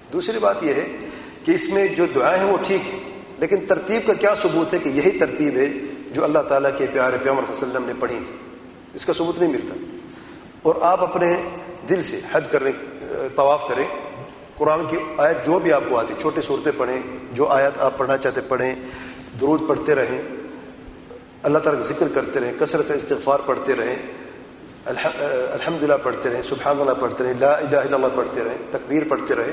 دوسری بات یہ ہے کہ اس میں جو دعائیں ہیں وہ ٹھیک ہیں، لیکن ترتیب کا کیا ثبوت ہے کہ یہی ترتیب ہے جو اللہ تعالیٰ کے پیارے پیغمبر صلی اللہ علیہ وسلم نے پڑھی تھی؟ اس کا ثبوت نہیں ملتا. اور آپ اپنے دل سے حج کرنے طواف کریں، قرآن کی آیت جو بھی آپ کو آتی، چھوٹی صورتیں پڑھیں، جو آیت آپ پڑھنا چاہتے پڑھیں، درود پڑھتے رہیں، اللہ تعالیٰ کا ذکر کرتے رہیں، کثرت سے استغفار پڑھتے رہیں، الحمدللہ پڑھتے رہیں، سبحان اللہ پڑھتے رہیں، لا الہ الا اللہ پڑھتے رہیں، تکبیر پڑھتے رہیں.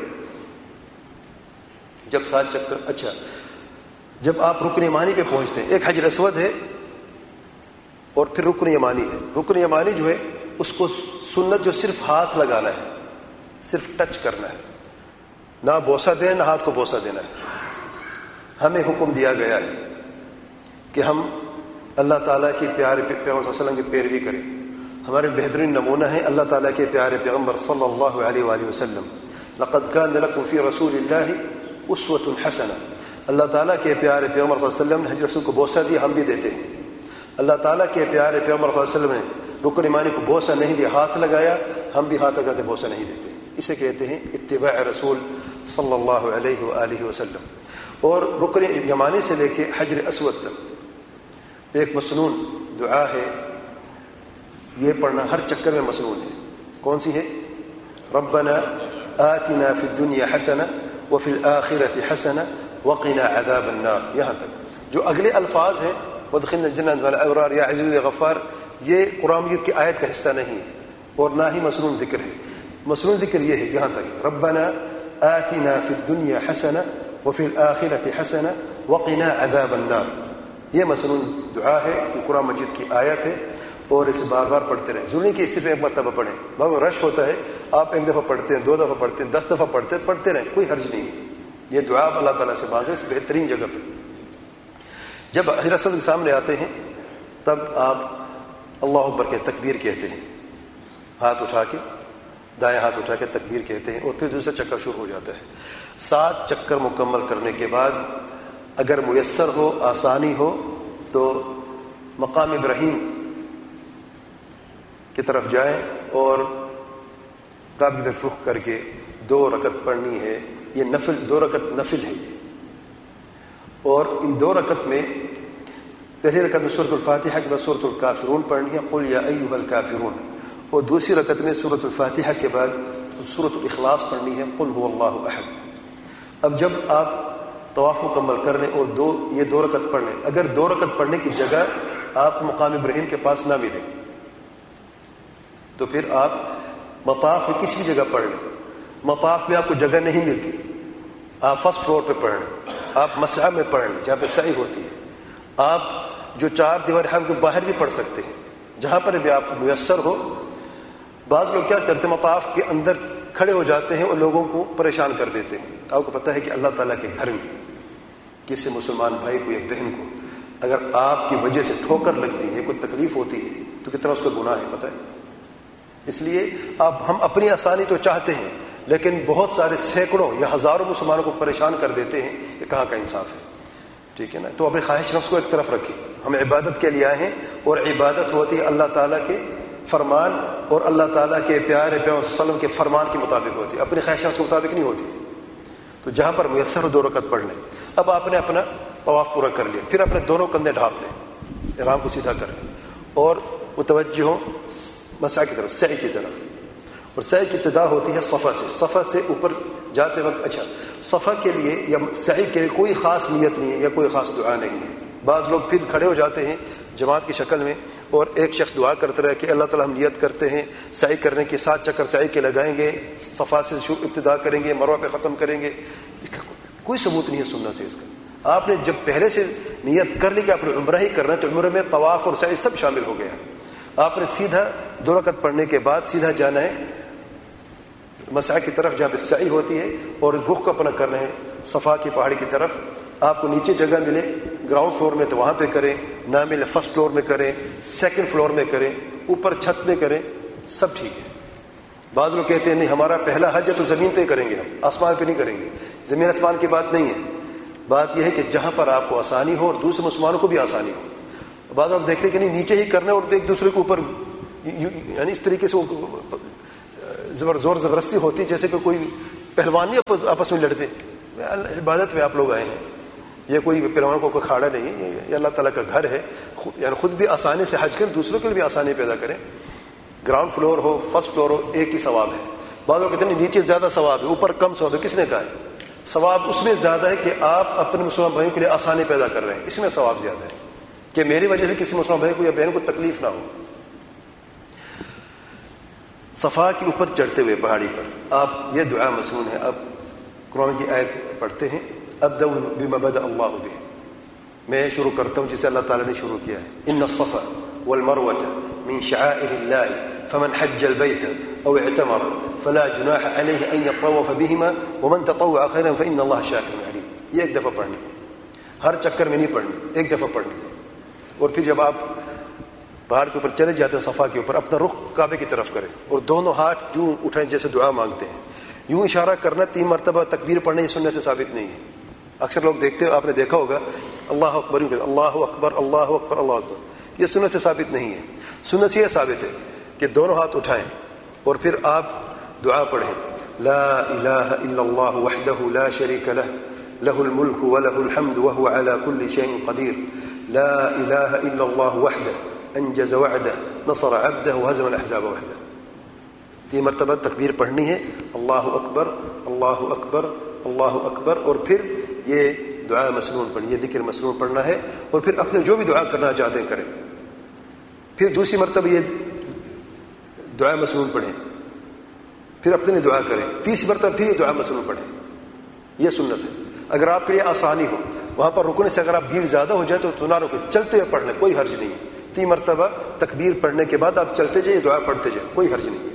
جب 7 چکر، اچھا جب آپ رکن یمانی پہ پہنچتے ہیں، ایک حجر اسود ہے اور پھر رکن یمانی ہے. رکن یمانی جو ہے اس کو سنت جو صرف ہاتھ لگانا ہے، صرف ٹچ کرنا ہے، نہ بوسہ دینا، نہ ہاتھ کو بوسہ دینا ہے. ہمیں حکم دیا گیا ہے کہ ہم اللہ تعالیٰ کی پیارے پیغمبر صلی اللہ علیہ وسلم کی پیروی کریں. ہمارے بہترین نمونہ ہیں اللہ تعالیٰ کے پیارے پیغمبر صلی اللہ علیہ وآلہ وسلم. لقد کان لکم فی رسول اللہ اسوۃ حسنہ. اللہ تعالیٰ کے پیارے پیغمبر صلی اللہ علیہ وسلم نے حجر رسول کو بوسہ دیا، ہم بھی دیتے ہیں. اللہ تعالیٰ کے پیارے پیغمبر صلی اللہ علیہ وسلم نے رکن یمانی کو بوسہ نہیں دیا، ہاتھ لگایا، ہم بھی ہاتھ لگاتے بوسہ نہیں دیتے. اسے کہتے ہیں اتباع رسول صلی اللہ علیہ وآلہ وسلم. اور رکن یمانی سے لے کے حجر اسود تک ایک مسنون دعا ہے، یہ پڑھنا ہر چکر میں مسنون ہے. کون سی ہے؟ ربنا آتنا فی الدنیا حسنہ وفی الآخرۃ حسنہ وقنا عذاب النار. یہاں تک جو اگلے الفاظ ہیں وادخلنا الجنۃ مع الابرار یا عزیز یا غفار، یہ قرآن مجید کی آیت کا حصہ نہیں ہے اور نہ ہی مسنون ذکر ہے. مسنون ذکر یہ ہے یہاں تک ربنا آتنا فی الدنیا حسنہ وفی الآخرۃ حسنہ وقنا عذاب النار. یہ مسنون دعا ہے، قرآن مجید کی آیت ہے اور اسے بار بار پڑھتے رہیں. ضروری کہ صرف ایک مرتبہ پڑھیں، بہت رش ہوتا ہے، آپ ایک دفعہ پڑھتے ہیں، 2 دفعہ پڑھتے ہیں، 10 دفعہ پڑھتے رہیں، کوئی حرج نہیں ہے. یہ دعا آپ اللہ تعالیٰ سے مانگیں اس بہترین جگہ پہ. جب حجر اسود کے سامنے آتے ہیں تب آپ اللہ اکبر کے تکبیر کہتے ہیں، ہاتھ اٹھا کے، دائیں ہاتھ اٹھا کے تکبیر کہتے ہیں، اور پھر دوسرا چکر شروع ہو جاتا ہے. 7 چکر مکمل کرنے کے بعد اگر میسر ہو، آسانی ہو تو مقام ابراہیم کی طرف جائیں اور کعبہ کی طرف رخ کر کے 2 رکعت پڑھنی ہے. یہ نفل 2 رکعت نفل ہے یہ. اور ان 2 رکعت میں پہلی رکعت میں سورۃ الفاتحہ کے بعد سورۃ الکافرون پڑھنی ہے، قل یا ایھا الکافرون. اور دوسری رکعت میں سورۃ الفاتحہ کے بعد سورۃ الاخلاص پڑھنی ہے، قل هو اللہ احد. اب جب آپ طواف مکمل کر لیں اور یہ 2 رکعت پڑھ لیں، اگر 2 رکعت پڑھنے کی جگہ آپ مقام ابراہیم کے پاس نہ ملے تو پھر آپ مطاف میں کسی بھی جگہ پڑھ لیں. مطاف میں آپ کو جگہ نہیں ملتی، آپ فرسٹ فلور پہ پڑھ لیں، آپ مسعی میں پڑھ لیں جہاں پہ سعی ہوتی ہے. آپ جو 4 دیوار حرم کے باہر بھی پڑھ سکتے ہیں، جہاں پر بھی آپ میسر ہو. بعض لوگ کیا کرتے ہیں، مطاف کے اندر کھڑے ہو جاتے ہیں اور لوگوں کو پریشان کر دیتے ہیں. آپ کو پتہ ہے کہ اللہ تعالیٰ کے گھر میں کسی مسلمان بھائی کو یا بہن کو اگر آپ کی وجہ سے ٹھوکر لگتی ہے، کوئی تکلیف ہوتی ہے تو کتنا اس کا گناہ ہے پتہ ہے. اس لیے ہم اپنی آسانی تو چاہتے ہیں لیکن بہت سارے سینکڑوں یا ہزاروں مسلمانوں کو پریشان کر دیتے ہیں. یہ کہاں کا انصاف ہے؟ ٹھیک ہے نا. تو اپنی خواہش نفس کو ایک طرف رکھیں. ہم عبادت کے لیے آئے ہیں اور عبادت ہوتی ہے اللہ تعالیٰ کے فرمان اور اللہ تعالیٰ کے پیارے پیغمبر صلی اللہ علیہ وسلم کے فرمان کے مطابق ہوتی ہے، اپنی خواہش نفس کے مطابق نہیں ہوتی. تو جہاں پر میسر 2 رکعت پڑھ لیں. اب آپ نے اپنا طواف پورا کر لیا، پھر اپنے دونوں کندھے ڈھانپ لیں، احرام کو سیدھا کر لیں اور متوجہ ہوں مسعی کی طرف، سعی کی طرف. اور سعی کی ابتدا ہوتی ہے صفا سے. صفا سے اوپر جاتے وقت، اچھا صفا کے لیے یا سعی کے لیے کوئی خاص نیت نہیں ہے یا کوئی خاص دعا نہیں ہے. بعض لوگ پھر کھڑے ہو جاتے ہیں جماعت کی شکل میں اور ایک شخص دعا کرتا رہے کہ اللہ تعالیٰ ہم نیت کرتے ہیں سعی کرنے کے، 7 چکر سعی کے لگائیں گے، صفا سے ابتدا کریں گے، مروہ پہ ختم کریں گے. کوئی ثبوت نہیں ہے سنت سے اس کا. آپ نے جب پہلے سے نیت کر لی کہ آپ نے عمرہ ہی کرنا ہے تو عمرہ میں طواف اور سعی سب شامل ہو گیا ہے. آپ نے سیدھا 2 رکعت پڑھنے کے بعد سیدھا جانا ہے مسعی کی طرف جہاں پہ سعی ہوتی ہے اور رخ کو اپنا کر رہے ہیں صفا کی پہاڑی کی طرف. آپ کو نیچے جگہ ملے گراؤنڈ فلور میں تو وہاں پہ کریں، نہ ملے فرسٹ فلور میں کریں، سیکنڈ فلور میں کریں، اوپر چھت میں کریں، سب ٹھیک ہے. بعض لوگ کہتے ہیں نہیں ہمارا پہلا حج ہے تو زمین پہ کریں گے، ہم آسمان پہ نہیں کریں گے. زمین آسمان کی بات نہیں ہے. بات یہ ہے کہ جہاں پر آپ کو آسانی ہو اور دوسرے مسلمانوں کو بھی آسانی ہو. بعض لوگ دیکھ رہے کہ نہیں نیچے ہی کرنا ہے اور ایک دوسرے کے اوپر، یعنی اس طریقے سے وہ زور زبردستی ہوتی ہے جیسے کہ کوئی پہلوانی آپس میں لڑتے، عبادت میں آپ لوگ آئے ہیں، یہ کوئی پہلوانوں کو کوئی کھاڑا نہیں ہے، یہ اللہ تعالیٰ کا گھر ہے، یعنی خود بھی آسانی سے حج کریں، دوسروں کے لیے بھی آسانی پیدا کریں. گراؤنڈ فلور ہو فرسٹ فلور ہو ایک ہی ثواب ہے. بعض لوگ کہتے ہیں نیچے زیادہ ثواب ہے اوپر کم ثواب ہے. کس نے کہا ہے؟ ثواب اس میں زیادہ ہے کہ آپ اپنے مسلمان بھائیوں کے لیے آسانی پیدا کر رہے ہیں، اس میں ثواب زیادہ ہے کہ میری وجہ سے کسی مسلمان بھائی کو یا بہن کو تکلیف نہ ہو. صفا کے اوپر چڑھتے ہوئے پہاڑی پر آپ یہ دعا مسنون ہے. اب قرآن کی آیت پڑھتے ہیں، ابدأ بما بدأ اللہ بہ، میں شروع کرتا ہوں جسے اللہ تعالیٰ نے شروع کیا ہے. ان الصفا والمروة من شعائر اللہ فمن حج البيت او اعتمر فلا جناح عليه ان يطوف بهما ومن تطوع خيرا فان الله شاكر عليم. یہ ایک دفعہ پڑھنی ہے، ہر چکر میں نہیں پڑھنی، ایک دفعہ پڑھنی ہے. اور پھر جب آپ پہاڑ کے اوپر چلے جاتے ہیں صفا کے اوپر، اپنا رخ کعبے کی طرف کریں اور دونوں ہاتھ یوں اٹھائیں جیسے دعا مانگتے ہیں. یوں اشارہ کرنا 3 مرتبہ تکبیر پڑھنے یہ سننے سے ثابت نہیں ہے. اکثر لوگ دیکھتے آپ نے دیکھا ہوگا اللہ اکبر یوں کہتے اللہ اکبر اللہ اکبر اللہ اکبر. یہ سنت سے ثابت نہیں ہے. سنت سے یہ ثابت ہے کہ دونوں ہاتھ اٹھائیں اور پھر آپ دعا پڑھیں، لا الہ الا اللہ وحدہ لا شریک لہ لہ الملک ولہ الحمد وہو علی کل شیء قدیر، لا الہ الا اللہ وحدہ انجز وعدہ نصر عبدہ وہزم الاحزاب وحدہ. 3 مرتبہ تکبیر پڑھنی ہے، اللہ اکبر اللہ اکبر اللہ اکبر، اور پھر یہ دعا مسنون پڑھنی، یہ ذکر مسنون پڑھنا ہے. اور پھر اپنے جو بھی دعا کرنا چاہتے ہیں کریں. پھر دوسری مرتبہ یہ دعا مسنون پڑھیں، پھر اپنے لیے دعا کریں. تیسری مرتبہ پھر یہ دعا مسنون پڑھیں. یہ سنت ہے. اگر آپ کے لیے آسانی ہو وہاں پر رکنے سے، اگر آپ بھیڑ زیادہ ہو جائے تو نہ رکے، چلتے ہوئے پڑھ لیں، کوئی حرج نہیں ہے. 3 مرتبہ تکبیر پڑھنے کے بعد آپ چلتے جائیں، دعا پڑھتے جائیں، کوئی حرج نہیں ہے.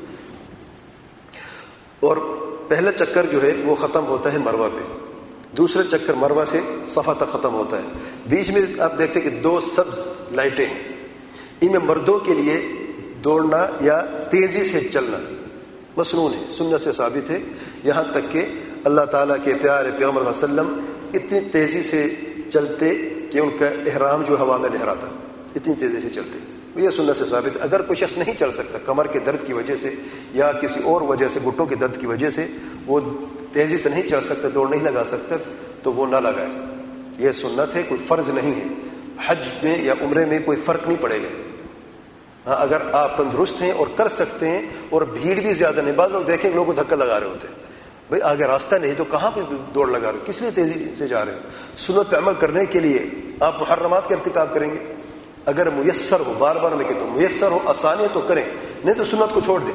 اور پہلا چکر جو ہے وہ ختم ہوتا ہے مروہ پہ، دوسرا چکر مروہ سے صفا تک ختم ہوتا ہے. بیچ میں آپ دیکھتے کہ 2 سبز لائٹیں ہیں، ان میں مردوں کے لیے دوڑنا یا تیزی سے چلنا مسنون ہے، سنت سے ثابت ہے. یہاں تک کہ اللہ تعالیٰ کے پیارے پیغمبر صلی اللہ علیہ وسلم اتنی تیزی سے چلتے کہ ان کا احرام جو ہوا میں لہراتا، اتنی تیزی سے چلتے. یہ سنت سے ثابت ہے. اگر کوئی شخص نہیں چل سکتا کمر کے درد کی وجہ سے یا کسی اور وجہ سے، گھٹنوں کے درد کی وجہ سے وہ تیزی سے نہیں چل سکتا، دوڑ نہیں لگا سکتا، تو وہ نہ لگائے. یہ سنت ہے، کوئی فرض نہیں ہے. حج میں یا عمرے میں کوئی فرق نہیں پڑے گا. ہاں اگر آپ تندرست ہیں اور کر سکتے ہیں اور بھیڑ بھی زیادہ نہیں. بعض لوگ دیکھیں لوگوں کو دھکا لگا رہے ہوتے ہیں، بھائی آگے راستہ نہیں تو کہاں پہ دوڑ لگا رہے ہو، کس لیے تیزی سے جا رہے ہو. سنت پہ عمل کرنے کے لیے آپ محرمات کا ارتکاب کریں گے. اگر میسر ہو، بار بار میں کہتا ہوں میسر ہو، آسان ہے تو کریں، نہیں تو سنت کو چھوڑ دیں.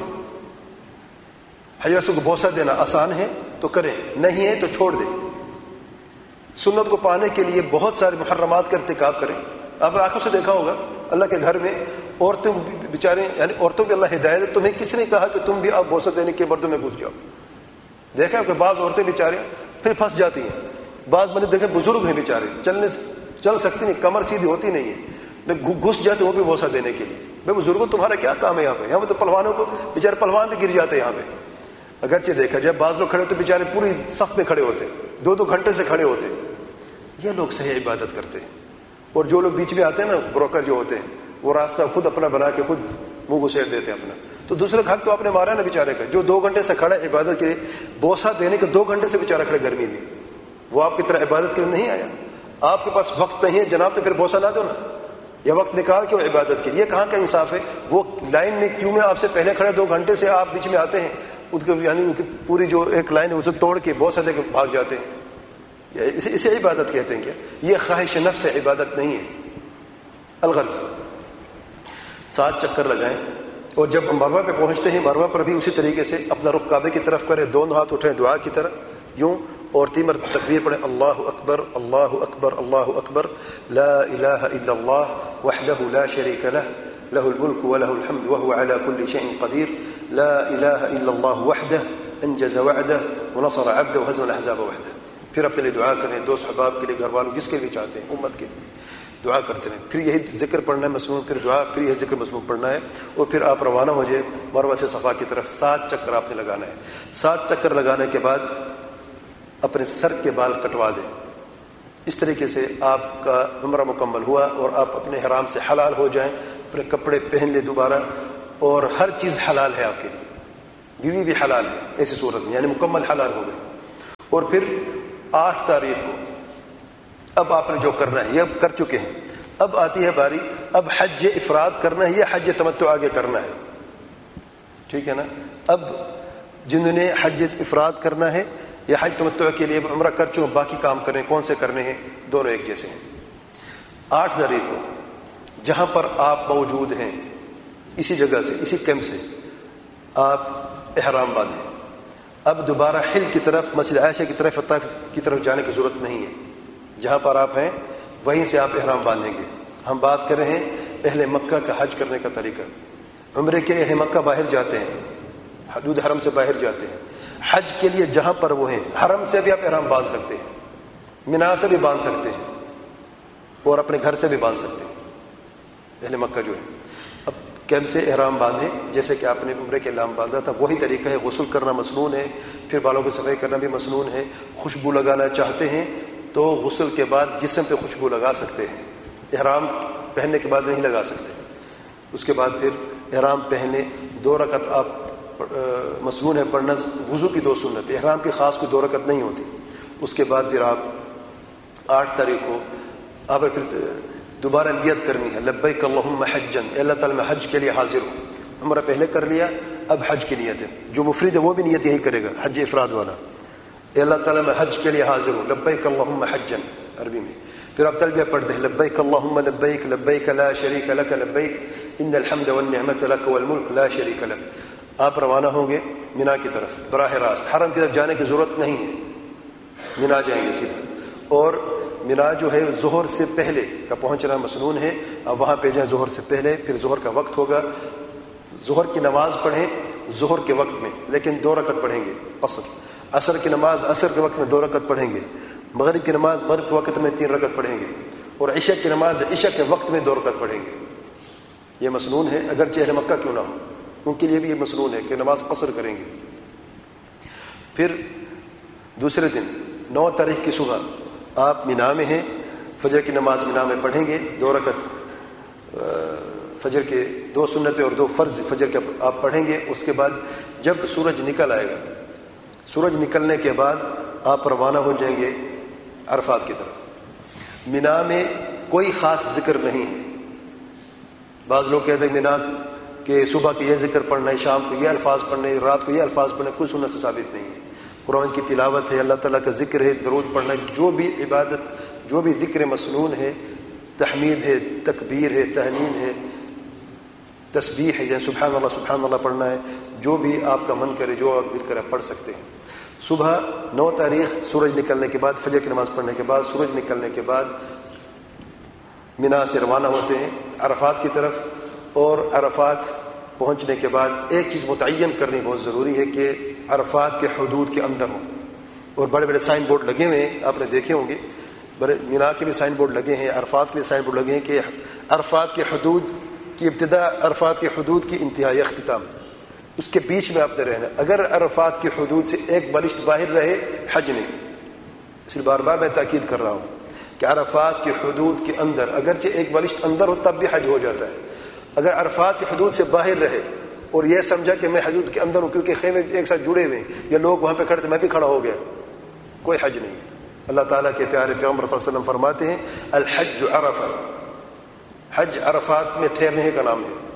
حجر اسود کو بوسہ دینا آسان ہے تو کریں، نہیں ہے تو چھوڑ دیں. سنت کو پانے کے لیے بہت سارے محرمات کا ارتکاب کریں. آپ نے آنکھوں سے دیکھا ہوگا اللہ کے گھر میں عورتیں بیچارے، یعنی عورتوں کی اللہ ہدایت ہے، تمہیں کس نے کہا کہ تم بھی آپ بوسہ دینے کے مردوں میں گھس جاؤ. دیکھا کہ بعض عورتیں بیچارے پھر پھنس جاتی ہیں. بعض میں نے دیکھا بزرگ ہیں بیچارے، چل سکتی نہیں، کمر سیدھی ہوتی نہیں ہے، گھس جاتے وہ بھی بوسہ دینے کے لیے. بھائی بزرگوں تمہارا کیا کام ہے یہاں پہ؟ یہاں پہ تو پہلوانوں کو بیچارے پہلوان بھی گر جاتے ہیں یہاں پہ. اگرچہ دیکھا جائے بعض لوگ کھڑے ہوتے بیچارے پوری صف میں کھڑے ہوتے، 2 گھنٹے سے کھڑے ہوتے. یہ لوگ صحیح عبادت کرتے ہیں. اور جو لوگ بیچ میں آتے ہیں نا، بروکر جو ہوتے ہیں، وہ راستہ خود اپنا بنا کے خود منہ گسیٹ دیتے ہیں اپنا. تو دوسرے کا حق تو آپ نے مارا نا بیچارے کا. جو 2 گھنٹے سے کھڑا ہے عبادت کے لیے، بوسہ دینے کے 2 گھنٹے سے بیچارہ کھڑے گرمی میں، وہ آپ کی طرح عبادت کے لیے نہیں آیا. آپ کے پاس وقت نہیں ہے جناب تو پھر بوسہ نہ دو نا، یا وقت نکال کے وہ عبادت کے لیے. یہ کہاں کا انصاف ہے؟ وہ لائن میں کیوں میں آپ سے پہلے کھڑے 2 گھنٹے سے آپ بیچ میں آتے ہیں، ان کو یعنی ان کی پوری جو ایک لائن ہے اسے توڑ کے بوسہ دے کے بھاگ جاتے ہیں. اسے عبادت کہتے ہیں کیا؟ یہ خواہش نفس سے عبادت نہیں ہے. الغرض 7 چکر لگائیں. اور جب ہم مروہ پہ پہنچتے ہیں، مروہ پر بھی اسی طریقے سے اپنا رخ کعبے کی طرف کریں، دونوں ہاتھ اٹھائیں دعا کی طرح یوں، اور 3 مرتبہ تکبیر پڑھیں، اللہ اکبر اللہ اکبر اللہ اکبر، لا الہ الا اللہ وحدہ لا شریک لہ لہ الملک ولہ الحمد وہو علی کل شیء قدیر، لا الہ الا اللہ وحدہ انجز وعدہ ونصر عبدہ وہزم الاحزاب وحدہ. پھر اپنے لیے دعا کریں، دوست احباب کے لیے، گھر والوں، جس کے لیے چاہتے ہیں، امت کے لیے دعا کرتے رہیں. پھر یہی ذکر پڑھنا ہے مسنون، پھر دعا، پھر یہ ذکر مسنون پڑھنا ہے. اور پھر آپ روانہ ہو جائے مروہ سے صفا کی طرف. 7 چکر آپ نے لگانا ہے. 7 چکر لگانے کے بعد اپنے سر کے بال کٹوا دیں. اس طریقے سے آپ کا عمرہ مکمل ہوا اور آپ اپنے حرام سے حلال ہو جائیں. اپنے کپڑے پہن لیں دوبارہ، اور ہر چیز حلال ہے آپ کے لیے. بیوی بھی حلال ہے ایسی صورت میں، یعنی مکمل حلال ہو گئے. اور پھر 8 تاریخ کو اب آپ نے جو کرنا ہے یہ اب کر چکے ہیں، اب آتی ہے باری اب حج افراد کرنا ہے یا حج تمتع آگے کرنا ہے. ٹھیک ہے نا؟ اب جنہوں نے حج افراد کرنا ہے یا حج تمتع کے لیے عمرہ کر چکے باقی کام کرنے کون سے کرنے ہیں؟ دونوں ایک جیسے ہیں. 8 تاریخ کو جہاں پر آپ موجود ہیں اسی جگہ سے اسی کیمپ سے آپ احرام باندھیں. اب دوبارہ حل کی طرف مسجد عائشہ کی طرف طائف کی طرف جانے کی ضرورت نہیں ہے. جہاں پر آپ ہیں وہیں سے آپ احرام باندھیں گے. ہم بات کر رہے ہیں اہل مکہ کا حج کرنے کا طریقہ. عمرے کے لیے اہل مکہ باہر جاتے ہیں، حدود حرم سے باہر جاتے ہیں. حج کے لیے جہاں پر وہ ہیں حرم سے بھی آپ احرام باندھ سکتے ہیں، مینا سے بھی باندھ سکتے ہیں اور اپنے گھر سے بھی باندھ سکتے ہیں. اہل مکہ جو ہے اب کیمپ سے احرام باندھیں جیسے کہ آپ نے عمرے کے احرام باندھا تھا، وہی طریقہ ہے. غسل کرنا مسنون ہے، پھر بالوں کی صفائی کرنا بھی مسنون ہے. خوشبو لگانا چاہتے ہیں تو غسل کے بعد جسم پہ خوشبو لگا سکتے ہیں، احرام پہننے کے بعد نہیں لگا سکتے. اس کے بعد پھر احرام پہنے 2 رکعت آپ مسنون ہے پڑھنا. وضو کی 2 سنت، احرام کی خاص کوئی 2 رکعت نہیں ہوتی. اس کے بعد پھر آپ 8 تاریخ کو آپ پھر دوبارہ نیت کرنی ہے، لبیک اللہم حجن، اے اللہ تعالیٰ میں حج کے لیے حاضر ہوں. عمرہ پہلے کر لیا، اب حج کی نیت ہے. جو مفرد ہے وہ بھی نیت یہی کرے گا، حج افراد والا. اے اللہ تعالیٰ میں حج کے لیے حاضر ہوں، لبیک اللہم حجن عربی میں. پھر آپ تلبیہ پڑھتے ہیں، لبیک اللہم لبیک لبیک لا شریک لک لبیک ان الحمد والنعمت لک والملک لا شریک لک. آپ روانہ ہوں گے مینا کی طرف براہ راست. حرم کی طرف جانے کی ضرورت نہیں ہے، مینا جائیں گے سیدھا. اور مینا جو ہے ظہر سے پہلے کا پہنچنا مسنون ہے. آپ وہاں پہ جائیں ظہر سے پہلے. پھر ظہر کا وقت ہوگا، ظہر کی نماز پڑھیں ظہر کے وقت میں، لیکن 2 رکعت پڑھیں گے. عصر کی نماز عصر کے وقت میں 2 رکعت پڑھیں گے. مغرب کی نماز مغرب کے وقت میں 3 رکعت پڑھیں گے. اور عشاء کی نماز عشاء کے وقت میں 2 رکعت پڑھیں گے. یہ مسنون ہے، اگرچہ اہل مکہ کیوں نہ ہو ان کے لیے بھی یہ مسنون ہے کہ نماز قصر کریں گے. پھر دوسرے دن 9 تاریخ کی صبح آپ مینا میں ہیں، فجر کی نماز مینا میں پڑھیں گے. 2 رکعت فجر کے 2 سنتیں اور 2 فرض فجر کے آپ پڑھیں گے. اس کے بعد جب سورج نکل آئے گا، سورج نکلنے کے بعد آپ روانہ ہو جائیں گے عرفات کی طرف. مینا میں کوئی خاص ذکر نہیں ہے. بعض لوگ کہتے ہیں مینا کہ صبح کے یہ ذکر پڑھنا ہے، شام کو یہ الفاظ پڑھنے، رات کو یہ الفاظ پڑھنے، کوئی سنت سے ثابت نہیں ہے. قرآن کی تلاوت ہے، اللہ تعالیٰ کا ذکر ہے، درود پڑھنا، جو بھی عبادت جو بھی ذکر مسنون ہے، تحمید ہے، تکبیر ہے، تہلیل ہے، تسبیح ہے، یا سبحان اللہ پڑھنا ہے، جو بھی آپ کا من کرے جو آپ دل کرے پڑھ سکتے ہیں. صبح 9 تاریخ سورج نکلنے کے بعد فجر کی نماز پڑھنے کے بعد سورج نکلنے کے بعد مینا سے روانہ ہوتے ہیں عرفات کی طرف. اور عرفات پہنچنے کے بعد ایک چیز متعین کرنی بہت ضروری ہے کہ عرفات کے حدود کے اندر ہوں. اور بڑے بڑے سائن بورڈ لگے ہوئے ہیں، آپ نے دیکھے ہوں گے، بڑے مینا کے بھی سائن بورڈ لگے ہیں، عرفات کے بھی سائن بورڈ لگے ہیں کہ عرفات کے حدود کی ابتدا، عرفات کے حدود کی انتہائی اختتام، اس کے بیچ میں آپ نے رہنا. اگر عرفات کی حدود سے ایک بلشت باہر رہے حج نہیں. اس لیے بار بار میں تاکید کر رہا ہوں کہ عرفات کی حدود کے اندر، اگرچہ ایک بلشت اندر ہو تب بھی حج ہو جاتا ہے. اگر عرفات کی حدود سے باہر رہے اور یہ سمجھا کہ میں حدود کے اندر ہوں کیونکہ خیمے ایک ساتھ جڑے ہوئے ہیں یا لوگ وہاں پہ کھڑے تھے میں بھی کھڑا ہو گیا، کوئی حج نہیں ہے. اللہ تعالیٰ کے پیارے پیغمبر صلی اللہ علیہ وسلم فرماتے ہیں الحج عرفہ، حج عرفات میں ٹھہرنے کا نام ہے.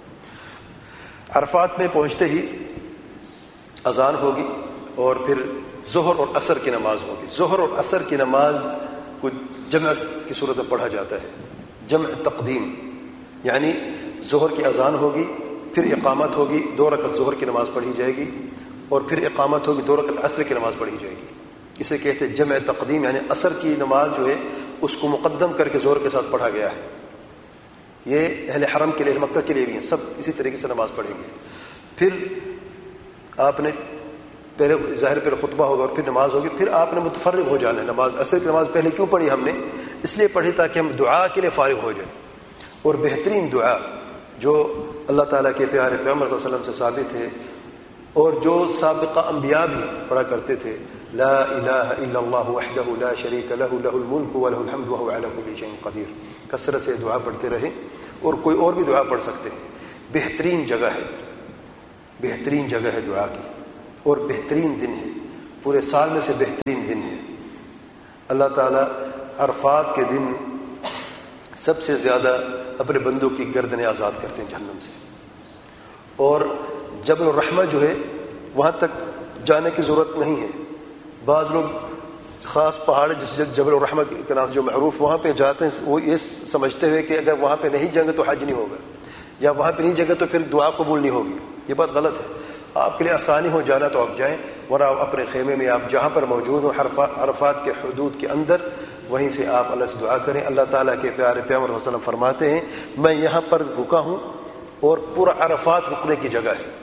عرفات میں پہنچتے ہی اذان ہوگی اور پھر ظہر اور عصر کی نماز ہوگی. ظہر اور عصر کی نماز کو جمع کی صورت میں پڑھا جاتا ہے، جمع تقدیم، یعنی ظہر کی اذان ہوگی، پھر اقامت ہوگی، 2 رکعت ظہر کی نماز پڑھی جائے گی، اور پھر اقامت ہوگی، 2 رکعت عصر کی نماز پڑھی جائے گی. اسے کہتے ہیں جمع تقدیم، یعنی عصر کی نماز جو ہے اس کو مقدم کر کے ظہر کے ساتھ پڑھا گیا ہے. یہ اہل حرم کے لیے، اہل مکہ کے لیے بھی ہیں، سب اسی طریقے سے نماز پڑھیں گے. پھر آپ نے پہلے ظاہر پہ خطبہ ہوگا اور پھر نماز ہوگی، پھر آپ نے متفرغ ہو جانا ہے. نماز عصر کی نماز پہلے کیوں پڑھی ہم نے؟ اس لیے پڑھی تاکہ ہم دعا کے لیے فارغ ہو جائیں. اور بہترین دعا جو اللہ تعالیٰ کے پیارے پیغمبر صلی اللہ علیہ وسلم سے ثابت ہے اور جو سابقہ انبیاء بھی پڑھا کرتے تھے، لا الہ الا اللہ وحدہ لا شریک لہ لہ الملک ولہ الحمد وہو علی کل شیء قدیر. کثرت سے دعا پڑھتے رہیں، اور کوئی اور بھی دعا پڑھ سکتے ہیں. بہترین جگہ ہے، بہترین جگہ ہے دعا کی اور بہترین دن ہے، پورے سال میں سے بہترین دن ہے۔ اللہ تعالیٰ عرفات کے دن سب سے زیادہ اپنے بندوں کی گردنیں آزاد کرتے ہیں جہنم سے، اور جبل الرحمہ جو ہے وہاں تک جانے کی ضرورت نہیں ہے۔ بعض لوگ خاص پہاڑ جس جبل الرحمہ کے نام سے جو معروف، وہاں پہ جاتے ہیں وہ یہ سمجھتے ہوئے کہ اگر وہاں پہ نہیں جائیں گے تو حج نہیں ہوگا، یا وہاں پہ نہیں جائیں گے تو پھر دعا قبول نہیں ہوگی۔ یہ بات غلط ہے۔ آپ کے لیے آسانی ہو جانا تو آپ جائیں، ورنہ آپ اپنے خیمے میں آپ جہاں پر موجود ہوں عرفات کے حدود کے اندر، وہیں سے آپ اللہ سے دعا کریں۔ اللہ تعالیٰ کے پیارے پیغمبر صلی اللہ علیہ وسلم فرماتے ہیں میں یہاں پر رکا ہوں اور پورا عرفات رکنے کی جگہ ہے،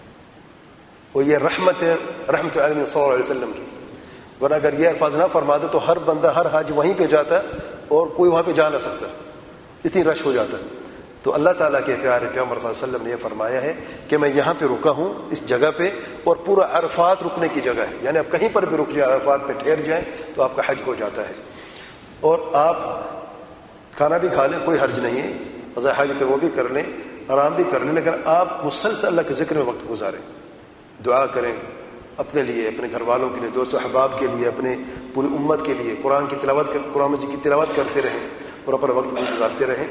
اور یہ رحمت ہے، رحمت عالمین صلی اللہ علیہ وسلم کی، ورنہ اگر یہ الفاظ نہ فرماتے تو ہر بندہ ہر حاج وہیں پہ جاتا اور کوئی وہاں پہ جا نہ سکتا، اتنی رش ہو جاتا۔ تو اللہ تعالیٰ کے پیارے پیغمبر صلی اللہ علیہ وسلم نے یہ فرمایا ہے کہ میں یہاں پہ رکا ہوں اس جگہ پہ، اور پورا عرفات رکنے کی جگہ ہے، یعنی آپ کہیں پر بھی رک جائیں، عرفات پہ ٹھہر جائیں تو آپ کا حج ہو جاتا ہے۔ اور آپ کھانا بھی کھا لیں، کوئی حرج نہیں ہے، قضاء حاجت وہ بھی کر لیں، آرام بھی کر لیں، لیکن آپ مسلسل اللہ کے ذکر میں وقت گزاریں، دعا کریں اپنے لیے، اپنے گھر والوں کے لیے، دوست احباب کے لیے، اپنے پوری امت کے لیے، قرآن مجید کی تلاوت کرتے رہیں اور اپنا وقت گزارتے رہیں۔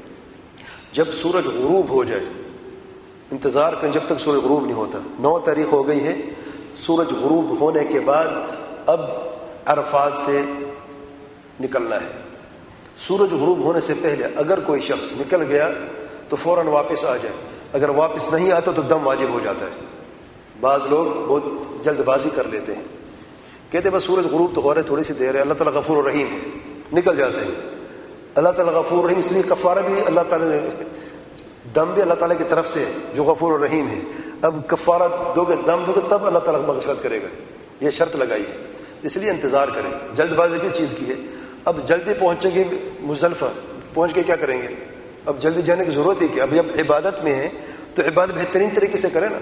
جب سورج غروب ہو جائے، انتظار کریں جب تک سورج غروب نہیں ہوتا۔ 9 تاریخ ہو گئی ہے، سورج غروب ہونے کے بعد اب عرفات سے نکلنا ہے۔ سورج غروب ہونے سے پہلے اگر کوئی شخص نکل گیا تو فوراً واپس آ جائے، اگر واپس نہیں آتا تو دم واجب ہو جاتا ہے۔ بعض لوگ بہت جلد بازی کر لیتے ہیں، کہتے ہیں بس سورج غروب تو ہو رہا ہے، تھوڑی سی دیر ہے، اللہ تعالیٰ غفور و رحیم ہے، نکل جاتے ہیں۔ اللہ تعالیٰ غفور رحیم، اس لیے کفارہ بھی اللہ تعالیٰ نے، دم بھی اللہ تعالیٰ کی طرف سے جو غفور و رحیم ہے۔ اب کفارہ دو گے، دم دو گے، تب اللہ تعالیٰ مغفرت کرے گا، یہ شرط لگائی ہے۔ اس لیے انتظار کریں۔ جلد بازی کس چیز کی ہے؟ اب جلدی پہنچیں گے مزدلفہ، پہنچ کے کیا کریں گے؟ اب جلدی جانے کی ضرورت ہی کیا؟ اب جب عبادت میں ہے تو عبادت بہترین طریقے سے کریں نا۔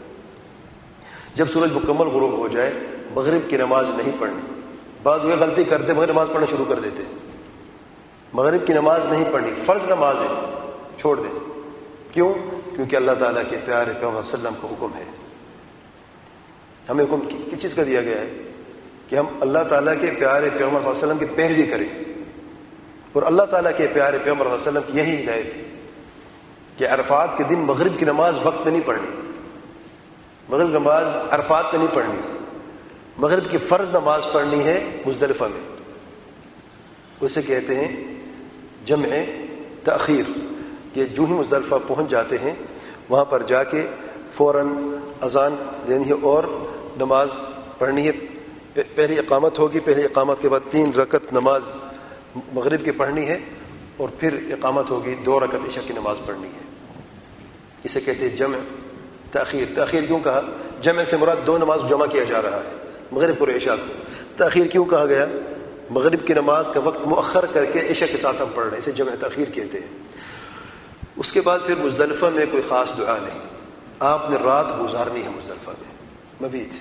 جب سورج مکمل غروب ہو جائے، مغرب کی نماز نہیں پڑھنی۔ بعض یہ غلطی کرتے، مغرب نماز پڑھنا شروع کر دیتے، مغرب کی نماز نہیں پڑھنی، فرض نماز ہے، چھوڑ دیں۔ کیوں؟ کیونکہ اللہ تعالیٰ کے پیارے پیغمبر صلی اللہ علیہ وسلم کا حکم ہے۔ ہمیں حکم کس چیز کا دیا گیا ہے؟ کہ ہم اللہ تعالیٰ کے پیارے پیغمبر صلی اللہ علیہ وسلم کی پیروی کریں، اور اللہ تعالیٰ کے پیارے پیغمبر صلی اللہ علیہ وسلم کی یہی ہدایت تھی کہ عرفات کے دن مغرب کی نماز وقت میں نہیں پڑھنی، مغرب نماز عرفات میں نہیں پڑھنی، مغرب کی فرض نماز پڑھنی ہے مزدلفہ میں۔ اسے کہتے ہیں جمع تاخیر، کہ جو ہی مزدلفہ پہنچ جاتے ہیں وہاں پر جا کے فوراً اذان دینی ہے اور نماز پڑھنی ہے۔ پہلی اقامت ہوگی، پہلی اقامت کے بعد 3 رکعت نماز مغرب کی پڑھنی ہے، اور پھر اقامت ہوگی 2 رکعت عشاء کی نماز پڑھنی ہے۔ اسے کہتے ہیں جمع تاخیر۔ تاخیر کیوں کہا؟ جمع سے مراد 2 نماز جمع کیا جا رہا ہے، مغرب اور عشاء کو۔ تاخیر کیوں کہا گیا؟ مغرب کی نماز کا وقت مؤخر کر کے عشاء کے ساتھ ہم پڑھ رہے ہیں، اسے جمع تاخیر کہتے ہیں۔ اس کے بعد پھر مزدلفہ میں کوئی خاص دعا نہیں، آپ نے رات گزارنی ہے مزدلفہ میں مبیت،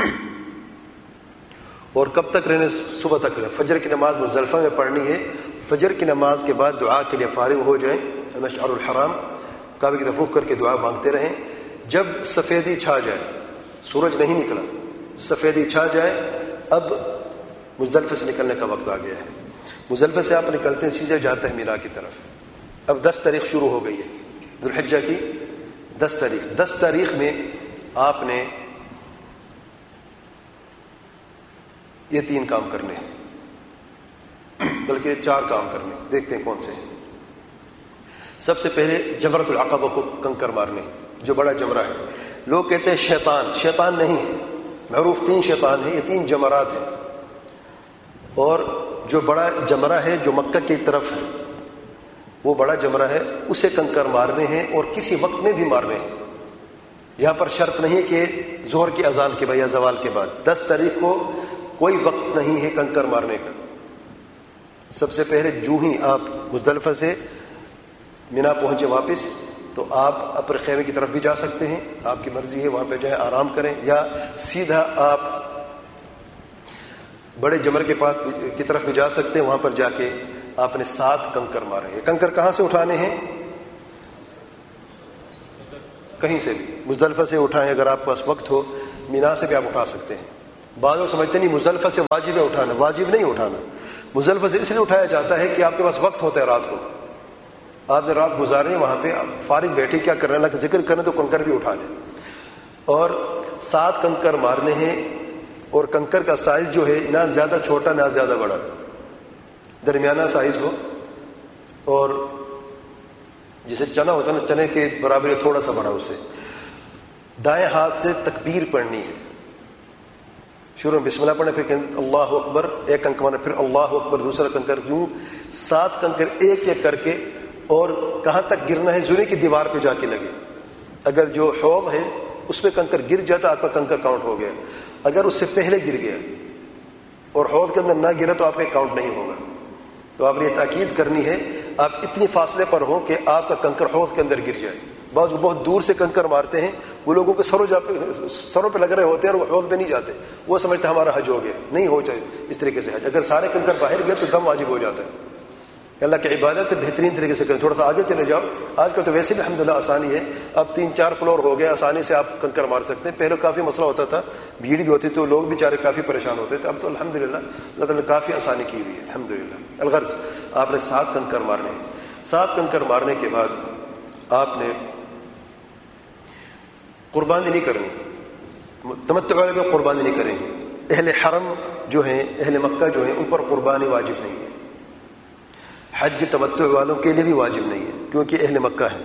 اور کب تک رہنے؟ صبح تک رہنے۔ فجر کی نماز مزدلفہ میں پڑھنی ہے، فجر کی نماز کے بعد دعا کے لیے فارغ ہو جائیں، مشعر الحرام کعبے کی طرف رخ کر کے دعا مانگتے رہیں۔ جب سفیدی چھا جائے، سورج نہیں نکلا، سفیدی چھا جائے، اب مزدلفہ سے نکلنے کا وقت آ گیا ہے۔ مزدلفہ سے آپ نکلتے ہیں، سیدھے جاتے ہیں مینا کی طرف۔ اب 10 تاریخ شروع ہو گئی ہے، ذو الحجہ کی 10 تاریخ۔ 10 تاریخ میں آپ نے یہ 3 کام کرنے ہیں، بلکہ 4 کام کرنے ہیں، دیکھتے ہیں کون سے ہیں۔ سب سے پہلے جمرۃ العقبہ کو کنکر مارنے ہیں، جو بڑا جمرہ ہے۔ لوگ کہتے ہیں شیطان، شیطان نہیں ہے، معروف 3 شیطان ہیں، یہ 3 جمرات ہیں، اور جو بڑا جمرہ ہے جو مکہ کی طرف ہے وہ بڑا جمرہ ہے، اسے کنکر مارنے ہیں، اور کسی وقت میں بھی مارنے ہیں۔ یہاں پر شرط نہیں ہے کہ ظہر کی اذان کے بعد یا زوال کے بعد۔ 10 تاریخ کو کوئی وقت نہیں ہے کنکر مارنے کا۔ سب سے پہلے جو ہی آپ مزدلفہ سے مینا پہنچے واپس، تو آپ اپنے خیمے کی طرف بھی جا سکتے ہیں، آپ کی مرضی ہے، وہاں پہ جائیں آرام کریں، یا سیدھا آپ بڑے جمر کے پاس کی طرف بھی جا سکتے ہیں، وہاں پر جا کے آپ نے 7 کنکر مارے ہیں۔ کنکر کہاں سے اٹھانے ہیں؟ کہیں سے بھی مزدلفہ سے اٹھائیں، اگر آپ کے پاس وقت ہو مینا سے بھی آپ اٹھا سکتے ہیں. بعض لوگ سمجھتے نہیں مزدلفہ سے واجب ہے اٹھانا، واجب نہیں اٹھانا. مزدلفہ سے اس لیے اٹھایا جاتا ہے کہ آپ کے پاس وقت ہوتا ہے، رات کو آپ نے رات گزارنی ہے وہاں پہ، آپ فارغ بیٹھے کیا کرنا، اللہ کا ذکر کرنا، تو کنکر بھی اٹھا لیں. اور 7 کنکر مارنے ہیں، اور کنکر کا سائز جو ہے نہ زیادہ چھوٹا نہ زیادہ بڑا، درمیانہ سائز ہو. اور جسے چنا ہوتا ہے نا، چنے کے برابر تھوڑا سا بڑا. اسے دائیں ہاتھ سے تکبیر پڑھنی ہے، شروع میں بسم اللہ پڑھنا، پھر کہیں اللہ اکبر، ایک کنکر مارنا، پھر اللہ اکبر دوسرا کنکر، یوں 7 کنکر ایک ایک کر کے. اور کہاں تک گرنا ہے؟ زوری کی دیوار پہ جا کے لگے. اگر جو حوض ہے اس پہ کنکر گر جاتا آپ کا کنکر کاؤنٹ ہو گیا. اگر اس سے پہلے گر گیا اور حوض کے اندر نہ گرا تو آپ کا کاؤنٹ نہیں ہوگا. تو آپ نے یہ تاکید کرنی ہے، آپ اتنی فاصلے پر ہوں کہ آپ کا کنکر حوض کے اندر گر جائے. بعض بہت دور سے کنکر مارتے ہیں، وہ لوگوں کے سروں پہ لگ رہے ہوتے ہیں اور وہ حوض پہ نہیں جاتے، وہ سمجھتے ہیں ہمارا حج ہو گیا. نہیں ہو جائے اس طریقے سے حج. اگر سارے کنکر باہر گئے تو دم واجب ہو جاتا ہے. اللہ کی عبادت بہترین طریقے سے کریں. تھوڑا سا آگے چلے جاؤ. آج کل تو ویسے بھی الحمدللہ آسانی ہے، اب 3-4 فلور ہو گئے، آسانی سے آپ کنکر مار سکتے ہیں. پہلے کافی مسئلہ ہوتا تھا، بھیڑ بھی ہوتی تو لوگ بیچارے کافی پریشان ہوتے تھے. اب تو الحمدللہ اللہ تعالیٰ نے کافی آسانی کی ہوئی ہے الحمدللہ. الغرض آپ نے 7 کنکر مارنے ہیں. 7 کنکر مارنے کے بعد آپ نے قربانی نہیں کرنی. تمتع والے میں قربانی نہیں کریں گے. اہل حرم جو ہیں، اہل مکہ جو ہیں، ان پر قربانی واجب نہیں ہے. حج تمتع والوں کے لیے بھی واجب نہیں ہے کیونکہ اہل مکہ ہیں.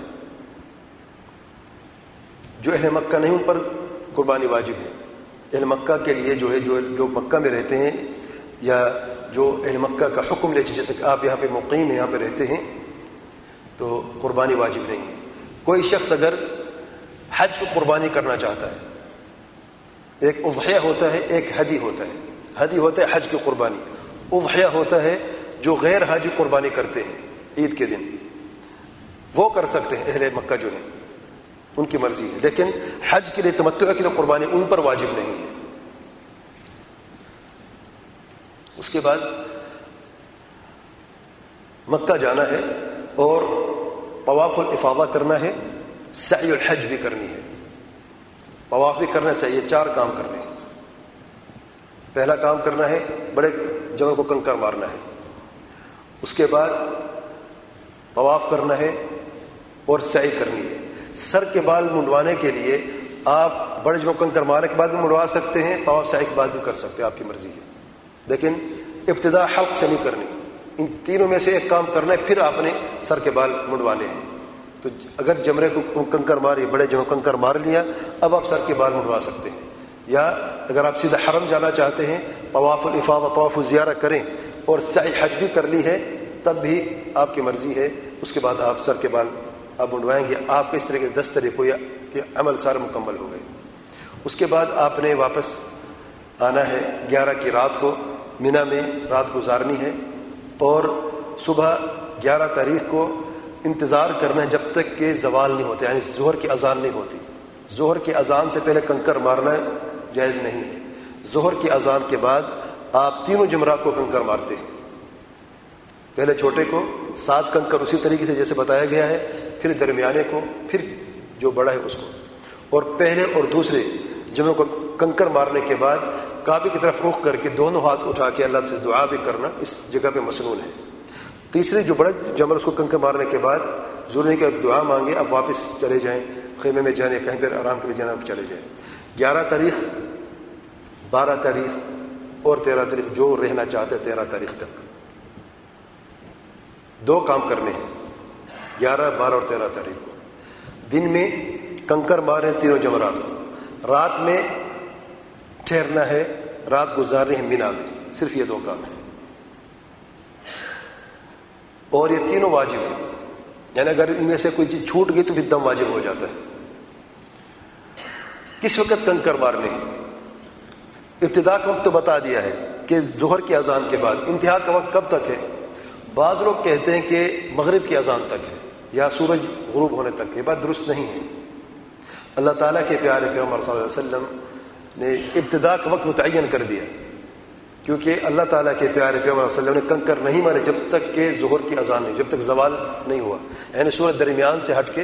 جو اہل مکہ نہیں ان پر قربانی واجب ہے. اہل مکہ کے لیے جو ہے، جو لوگ مکہ میں رہتے ہیں یا جو اہل مکہ کا حکم لے، جیسے کہ آپ یہاں پہ مقیم ہیں، یہاں پہ رہتے ہیں، تو قربانی واجب نہیں ہے. کوئی شخص اگر حج کو قربانی کرنا چاہتا ہے، ایک اضحیہ ہوتا ہے، ایک ہدی ہوتا ہے. ہدی ہوتا ہے حج کی قربانی، اضحیہ ہوتا ہے جو غیر حاجی قربانی کرتے ہیں عید کے دن، وہ کر سکتے ہیں. اہل مکہ جو ہیں ان کی مرضی ہے، لیکن حج کے لیے، تمتع کے لیے قربانی ان پر واجب نہیں ہے. اس کے بعد مکہ جانا ہے اور طواف الافاضہ کرنا ہے، سعی الحج بھی کرنی ہے. طواف بھی کرنا ہے، سعی، یہ 4 کام کرنے ہیں. پہلا کام کرنا ہے بڑے جمل کو کنکر مارنا ہے. اس کے بعد طواف کرنا ہے اور سعی کرنی ہے. سر کے بال منڈوانے کے لیے آپ بڑے جمع کنکر مارنے کے بعد بھی منڈوا سکتے ہیں، طواف سعی کے بعد بھی کر سکتے ہیں، آپ کی مرضی ہے. لیکن ابتدا حلق سے نہیں کرنی. ان تینوں میں سے ایک کام کرنا ہے، پھر آپ نے سر کے بال منڈوانے ہیں. تو اگر جمرے کو کنکر ماری، بڑے جمع کنکر مار لیا، اب آپ سر کے بال منڈوا سکتے ہیں. یا اگر آپ سیدھا حرم جانا چاہتے ہیں، طواف الافاضہ، طواف الزیارہ کریں اور سعی حج بھی کر لی ہے، تب بھی آپ کی مرضی ہے. اس کے بعد آپ سر کے بال آپ منڈوائیں گے. آپ کے اس طرح کے 10 طریقوں یا کہ عمل سارے مکمل ہو گئے. اس کے بعد آپ نے واپس آنا ہے. 11 کی رات کو مینا میں رات گزارنی ہے اور صبح 11 تاریخ کو انتظار کرنا ہے جب تک کہ زوال نہیں ہوتا، یعنی ظہر کی اذان نہیں ہوتی. ظہر کی اذان سے پہلے کنکر مارنا جائز نہیں ہے. ظہر کی اذان کے بعد آپ تینوں جمرات کو کنکر مارتے ہیں. پہلے چھوٹے کو 7 کنکر اسی طریقے سے جیسے بتایا گیا ہے، پھر درمیانے کو، پھر جو بڑا ہے اس کو. اور پہلے اور دوسرے جمروں کو کنکر مارنے کے بعد کعبے کی طرف رخ کر کے دونوں ہاتھ اٹھا کے اللہ سے دعا بھی کرنا اس جگہ پہ مسنون ہے. تیسری جو بڑا جمر اس کو کنکر مارنے کے بعد ضروری کہ دعا مانگے، اب واپس چلے جائیں، خیمے میں جانے، کہیں پہ آرام کے لیے جانا، اب چلے جائیں. 11 تاریخ، 12 تاریخ اور 13 تاریخ جو رہنا چاہتے 13 تاریخ تک 2 کام کرنے ہیں. 11، 12 اور 13 تاریخ کو دن میں کنکر مارے تینوں جمرات کو، رات میں ٹھہرنا ہے، رات گزارنی ہے مینا میں. صرف یہ 2 کام ہیں اور یہ تینوں واجب ہیں. یعنی اگر ان میں سے کوئی چیز چھوٹ گئی تو پھر دم واجب ہو جاتا ہے. کس وقت کنکر مارنے ہیں؟ ابتدا کا وقت تو بتا دیا ہے کہ ظہر کی اذان کے بعد. انتہا کا وقت کب تک ہے؟ بعض لوگ کہتے ہیں کہ مغرب کی اذان تک ہے یا سورج غروب ہونے تک. یہ بات درست نہیں ہے. اللہ تعالیٰ کے پیارے پیغمبر صلی اللہ علیہ وسلم نے ابتدا کا وقت متعین کر دیا، کیونکہ اللہ تعالیٰ کے پیارے پیغمبر صلی اللہ علیہ وسلم نے کنکر نہیں مارے جب تک کہ ظہر کی اذان نہیں، جب تک زوال نہیں ہوا. یعنی سورج درمیان سے ہٹ کے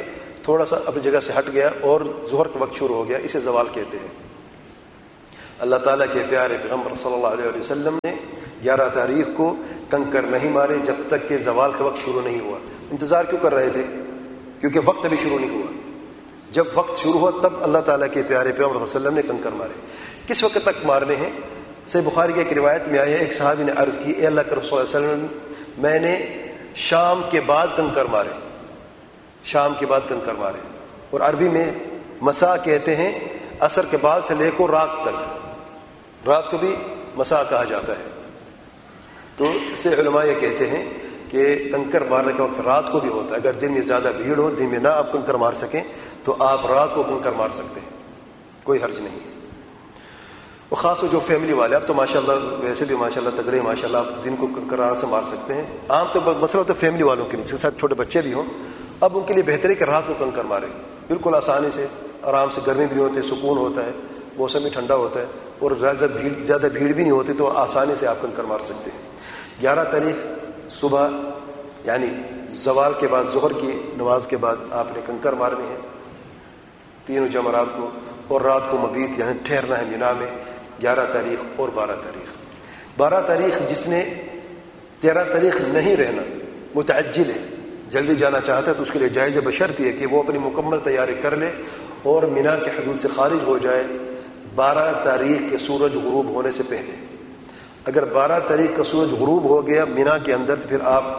تھوڑا سا اپنی جگہ سے ہٹ گیا اور ظہر کا وقت شروع ہو گیا، اسے زوال کہتے ہیں۔ اللہ تعالیٰ کے پیارے پیغمبر صلی اللہ علیہ وسلم نے 11 تاریخ کو کنکر نہیں مارے جب تک کہ زوال کا وقت شروع نہیں ہوا۔ انتظار کیوں کر رہے تھے؟ کیونکہ وقت ابھی شروع نہیں ہوا۔ جب وقت شروع ہوا تب اللہ تعالیٰ کے پیارے پیغمبر صلی اللہ علیہ وسلم نے کنکر مارے۔ کس وقت تک مارنے ہیں؟ صحیح بخاری کی ایک روایت میں آیا ہے، ایک صحابی نے عرض کی، اے اللہ کے رسول صلی اللہ علیہ وسلم، میں نے شام کے بعد کنکر مارے، شام کے بعد کنکر مارے، اور عربی میں مساء کہتے ہیں عصر کے بعد سے لے کر رات تک، رات کو بھی مساء کہا جاتا ہے۔ تو اس سے علماء یہ کہتے ہیں کہ کنکر مارنے کا وقت رات کو بھی ہوتا ہے۔ اگر دن میں زیادہ بھیڑ ہو، دن میں نہ آپ کنکر مار سکیں تو آپ رات کو کنکر مار سکتے ہیں، کوئی حرج نہیں ہے۔ اور خاص طور جو فیملی والے، اب تو ماشاءاللہ ویسے بھی ماشاءاللہ تگڑے، ماشاءاللہ آپ دن کو کنکر آرام سے مار سکتے ہیں۔ عام طور پر مسئلہ ہوتا ہے فیملی والوں کے لیے، جس کے ساتھ چھوٹے بچے بھی ہوں، اب ان کے لیے بہتر ہے کہ رات کو کنکر مارے، بالکل آسانی سے، آرام سے، گرمی بھی نہیں ہوتی، سکون ہوتا ہے، موسم بھی ٹھنڈا ہوتا ہے، اور زیادہ بھیڑ بھی نہیں ہوتی، تو آسانی سے آپ کنکر مار سکتے ہیں۔ 11 تاریخ صبح یعنی زوال کے بعد، ظہر کی نماز کے بعد آپ نے کنکر مارنے ہیں تینوں جمرات کو، اور رات کو مبیت یعنی ٹھہرنا ہے مینا میں 11 تاریخ اور 12 تاریخ۔ 12 تاریخ جس نے 13 تاریخ نہیں رہنا، متعجل ہے، جلدی جانا چاہتا ہے، تو اس کے لیے جائز بشرط یہ کہ وہ اپنی مکمل تیاری کر لے اور مینا کے حدود سے خارج ہو جائے 12 تاریخ کے سورج غروب ہونے سے پہلے۔ اگر 12 تاریخ کا سورج غروب ہو گیا مینا کے اندر، تو پھر آپ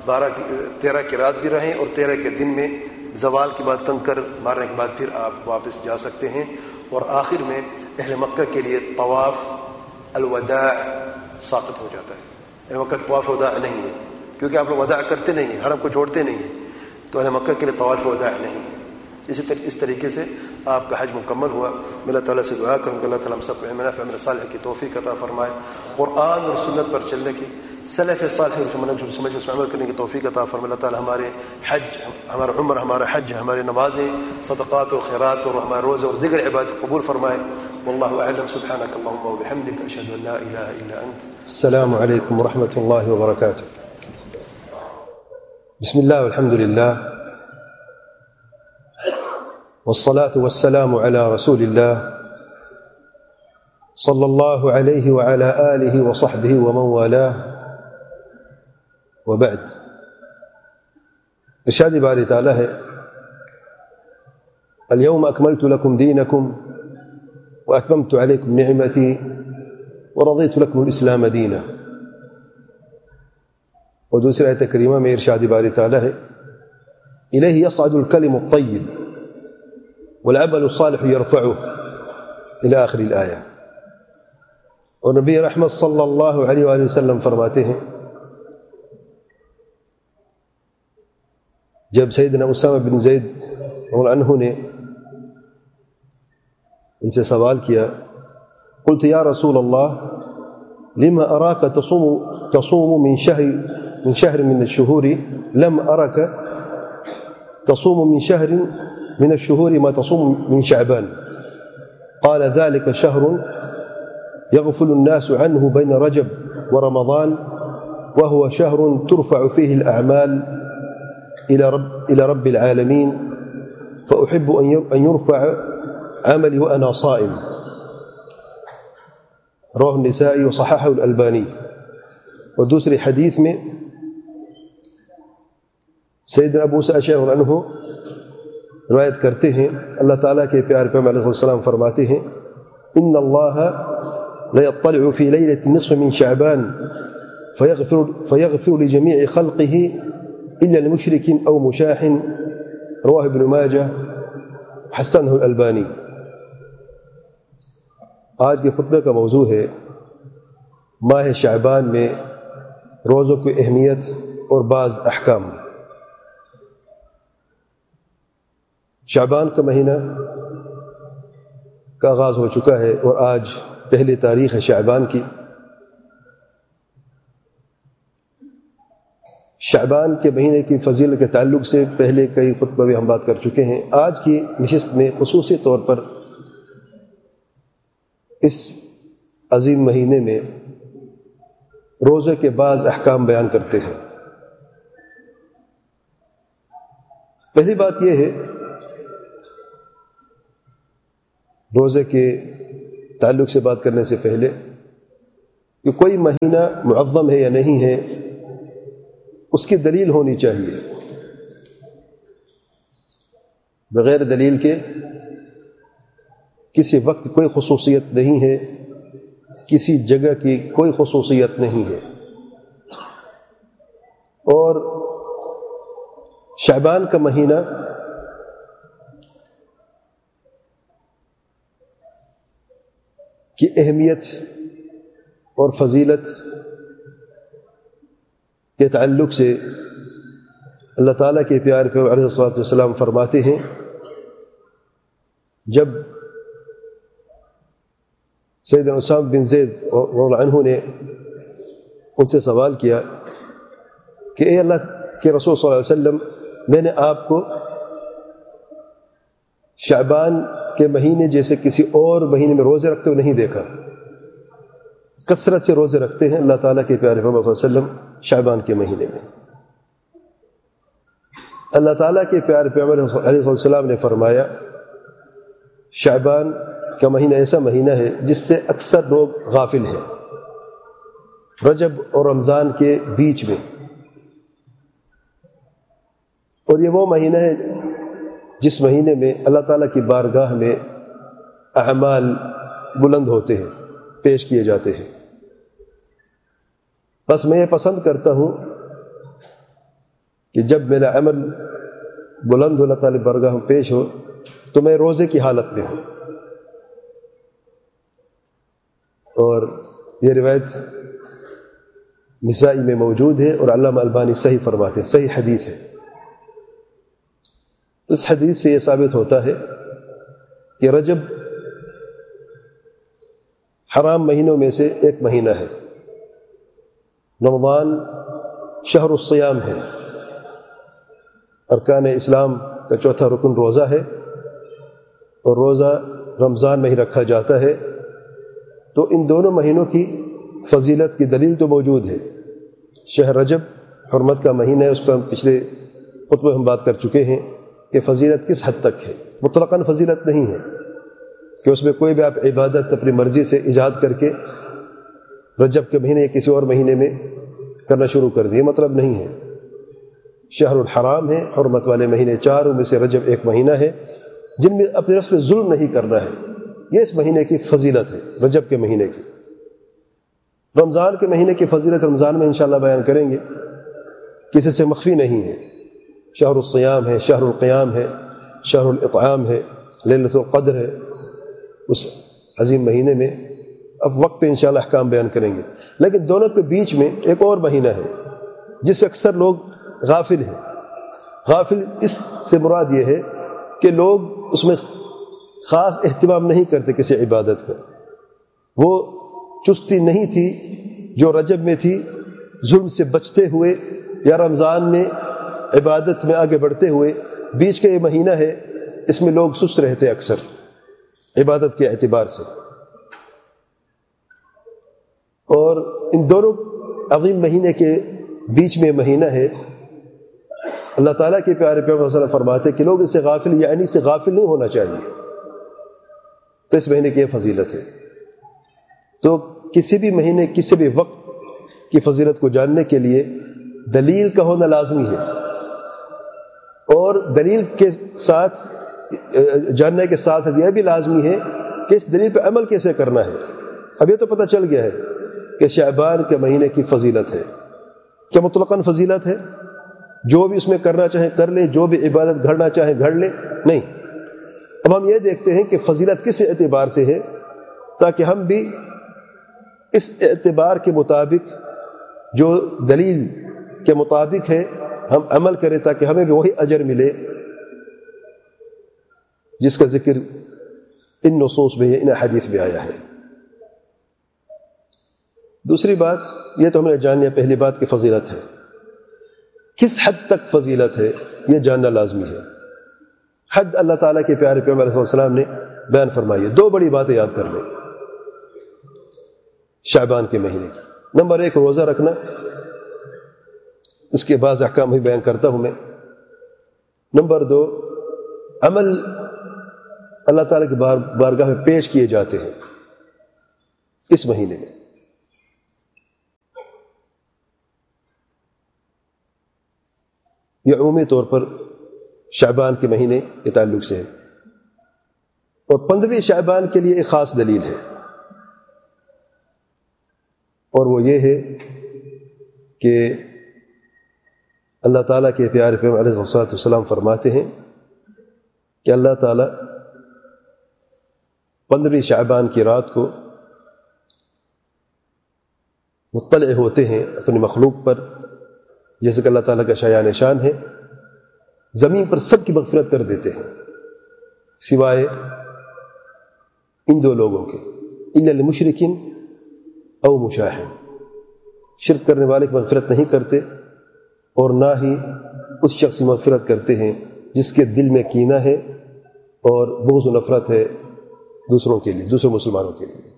13 کی رات بھی رہیں، اور 13 کے دن میں زوال کے بعد کنکر مارنے کے بعد پھر آپ واپس جا سکتے ہیں۔ اور آخر میں اہل مکہ کے لیے طواف الوداع ساقط ہو جاتا ہے۔ اہل مکہ کا طواف وداع نہیں ہے، کیونکہ آپ لوگ وداع کرتے نہیں ہیں، حرم کو چھوڑتے نہیں ہیں، تو اہل مکہ کے لیے طواف وداع نہیں ہے۔ اس طریقے سے آپ کا حج مکمل ہوا۔ میں اللہ تعالیٰ سے دعا کروں کہ اللہ تعالیٰ ہم سب کو علم نافع عمل صالح کی توفیق عطا فرمائے، قرآن اور سنت پر چلنے کی، سلف صالح جو سمجھ اس میں عمل کرنے کی توفیق عطا فرمائے۔ اللہ تعالیٰ ہمارے حج، ہمارا عمر، ہمارا حج، ہمارے نمازیں، صدقات اور خیرات اور ہمارے روزے اور دیگر عبادت قبول فرمائے۔ واللہ اعلم، سبحانک اللہم وبحمدک، اشہد ان لا الہ الا انت۔ السلام علیکم ورحمۃ اللہ وبرکاتہ۔ بسم اللہ والحمد للہ والصلاة والسلام على رسول الله صلى الله عليه وعلى آله وصحبه ومن والاه وبعد۔ ارشاد باری تعالی ہے، اليوم أكملت لكم دينكم وأتممت عليكم نعمتي ورضيت لكم الإسلام دينا۔ اور دوسری آیت کریمہ میں ارشاد باری تعالی ہے، إليه يصعد الكلم الطيب والعمل الصالح يرفعه، إلى آخر الآية۔ اور نبی رحمت صلی اللہ علیہ وآلہ وسلم فرماتے ہیں، جب سیدنا اسامہ بن زید رضی اللہ عنہ نے ان سے سوال کیا، قلت یا رسول اللہ لما أراك تصوم من شهر من الشهور لم أراك تصوم من شهر من الشهور ما تصوم من شعبان، قال ذلك شهر يغفل الناس عنه بين رجب ورمضان، وهو شهر ترفع فيه الأعمال إلى رب العالمين، فأحب أن يرفع عملي وأنا صائم، رواه النسائي وصححه الألباني۔ اور دوسری حدیث میں سیدنا ابو موسیٰ اشعری رضی اللہ عنہ روایت کرتے ہیں، اللہ تعالیٰ کے پیارے پیغمبر علیہ السلام فرماتے ہیں، ان اللہ لیطلع فی لیلۃ النصف من شعبان فیغفر لجمیع خلقه الا لمشرک او مشاح، رواہ ابن ماجہ، حسنہ الالبانی۔ آج کے خطبے کا موضوع ہے ماہ شعبان میں روزوں کی اہمیت اور بعض احکام۔ شعبان کا مہینہ کا آغاز ہو چکا ہے اور آج پہلی تاریخ ہے شعبان کی۔ شعبان کے مہینے کی فضیلت کے تعلق سے پہلے کئی خطبہ بھی ہم بات کر چکے ہیں۔ آج کی نشست میں خصوصی طور پر اس عظیم مہینے میں روزے کے بعض احکام بیان کرتے ہیں۔ پہلی بات یہ ہے روزے کے تعلق سے بات کرنے سے پہلے کہ کوئی مہینہ معظم ہے یا نہیں ہے اس کی دلیل ہونی چاہیے. بغیر دلیل کے کسی وقت کوئی خصوصیت نہیں ہے، کسی جگہ کی کوئی خصوصیت نہیں ہے. اور شعبان کا مہینہ کی اہمیت اور فضیلت کے تعلق سے اللہ تعالیٰ کے پیارے پیغمبر علیہ الصلوۃ والسلام فرماتے ہیں، جب سیدنا اسامہ بن زید رضی اللہ عنہ نے ان سے سوال کیا کہ اے اللہ کے رسول صلی اللہ علیہ وسلم، میں نے آپ کو شعبان کے مہینے جیسے کسی اور مہینے میں روزے رکھتے ہوئے نہیں دیکھا. کثرت سے روزے رکھتے ہیں اللہ تعالیٰ کے پیارے پیغمبر صلی اللہ علیہ وسلم شعبان کے مہینے میں. اللہ تعالیٰ کے پیارے پیغمبر علیہ السلام نے فرمایا شعبان کا مہینہ ایسا مہینہ ہے جس سے اکثر لوگ غافل ہیں، رجب اور رمضان کے بیچ میں. اور یہ وہ مہینہ ہے جس مہینے میں اللہ تعالیٰ کی بارگاہ میں اعمال بلند ہوتے ہیں، پیش کیے جاتے ہیں. بس میں یہ پسند کرتا ہوں کہ جب میرا عمل بلند ہو، اللہ تعالیٰ بارگاہ میں پیش ہو، تو میں روزے کی حالت میں ہوں. اور یہ روایت نسائی میں موجود ہے اور علامہ البانی صحیح فرماتے ہیں، صحیح حدیث ہے. تو اس حدیث سے یہ ثابت ہوتا ہے کہ رجب حرام مہینوں میں سے ایک مہینہ ہے. رمضان شہر الصیام ہے، ارکان اسلام کا چوتھا رکن روزہ ہے، اور روزہ رمضان میں ہی رکھا جاتا ہے. تو ان دونوں مہینوں کی فضیلت کی دلیل تو موجود ہے. شہر رجب حرمت کا مہینہ ہے، اس پر ہم پچھلے خطبے ہم بات کر چکے ہیں کہ فضیلت کس حد تک ہے. مطلقاً فضیلت نہیں ہے کہ اس میں کوئی بھی آپ عبادت اپنی مرضی سے ایجاد کر کے رجب کے مہینے یا کسی اور مہینے میں کرنا شروع کر دیے، مطلب نہیں ہے. شہر الحرام ہے، حرمت والے مہینے چاروں میں سے رجب ایک مہینہ ہے جن میں اپنے نفس پہ ظلم نہیں کرنا ہے. یہ اس مہینے کی فضیلت ہے، رجب کے مہینے کی. رمضان کے مہینے کی فضیلت رمضان میں انشاءاللہ بیان کریں گے، کسی سے مخفی نہیں ہے. شہر الصیام ہے، شہر القیام ہے، شہر الاطعام ہے، لیلۃ القدر ہے. اس عظیم مہینے میں اب وقت پہ انشاءاللہ احکام بیان کریں گے. لیکن دونوں کے بیچ میں ایک اور مہینہ ہے جس سے اکثر لوگ غافل ہیں. غافل اس سے مراد یہ ہے کہ لوگ اس میں خاص اہتمام نہیں کرتے کسی عبادت کا. وہ چستی نہیں تھی جو رجب میں تھی، ظلم سے بچتے ہوئے یا رمضان میں عبادت میں آگے بڑھتے ہوئے. بیچ کا یہ مہینہ ہے، اس میں لوگ سست رہتے اکثر عبادت کے اعتبار سے. اور ان دونوں عظیم مہینے کے بیچ میں مہینہ ہے. اللہ تعالیٰ کے پیارے پیغمبر صلی اللہ علیہ وسلم فرماتے کہ لوگ اس سے غافل یعنی سے غافل نہیں ہونا چاہیے. تو اس مہینے کی یہ فضیلت ہے. تو کسی بھی مہینے کسی بھی وقت کی فضیلت کو جاننے کے لیے دلیل کا ہونا لازمی ہے، اور دلیل کے ساتھ جاننے کے ساتھ یہ بھی لازمی ہے کہ اس دلیل پہ عمل کیسے کرنا ہے. اب یہ تو پتہ چل گیا ہے کہ شعبان کے مہینے کی فضیلت ہے. کیا مطلقاً فضیلت ہے؟ جو بھی اس میں کرنا چاہیں کر لیں، جو بھی عبادت گھڑنا چاہیں گھڑ لیں؟ نہیں. اب ہم یہ دیکھتے ہیں کہ فضیلت کس اعتبار سے ہے، تاکہ ہم بھی اس اعتبار کے مطابق جو دلیل کے مطابق ہے ہم عمل کریں، تاکہ ہمیں بھی وہی اجر ملے جس کا ذکر ان نصوص میں ان حدیث میں آیا ہے. دوسری بات یہ تو ہم نے جان لیا، پہلی بات کی فضیلت ہے. کس حد تک فضیلت ہے یہ جاننا لازمی ہے. حد اللہ تعالیٰ کے پیارے پیغمبر علیہ السلام نے بیان فرمائی ہے. دو بڑی باتیں یاد کر لیں شعبان کے مہینے کی. نمبر 1 روزہ رکھنا، اس کے بعض احکام ہی بیان کرتا ہوں میں. نمبر 2 عمل اللہ تعالیٰ کی بارگاہ میں پیش کیے جاتے ہیں اس مہینے میں. یہ عمومی طور پر شعبان کے مہینے کے تعلق سے ہے. اور 15 شعبان کے لیے ایک خاص دلیل ہے، اور وہ یہ ہے کہ اللہ تعالیٰ کے پیارے پیغمبر علیہ الصلوۃ والسلام فرماتے ہیں کہ اللہ تعالیٰ 15 شعبان کی رات کو مطلع ہوتے ہیں اپنی مخلوق پر، جیسے کہ اللہ تعالیٰ کا شایان شان ہے، زمین پر سب کی مغفرت کر دیتے ہیں سوائے ان 2 لوگوں کے، الا للمشرکین او مشاہن. شرک کرنے والے کی مغفرت نہیں کرتے، اور نہ ہی اس شخص کی مغفرت کرتے ہیں جس کے دل میں کینہ ہے اور بغض و نفرت ہے دوسروں کے لیے، دوسرے مسلمانوں کے لیے.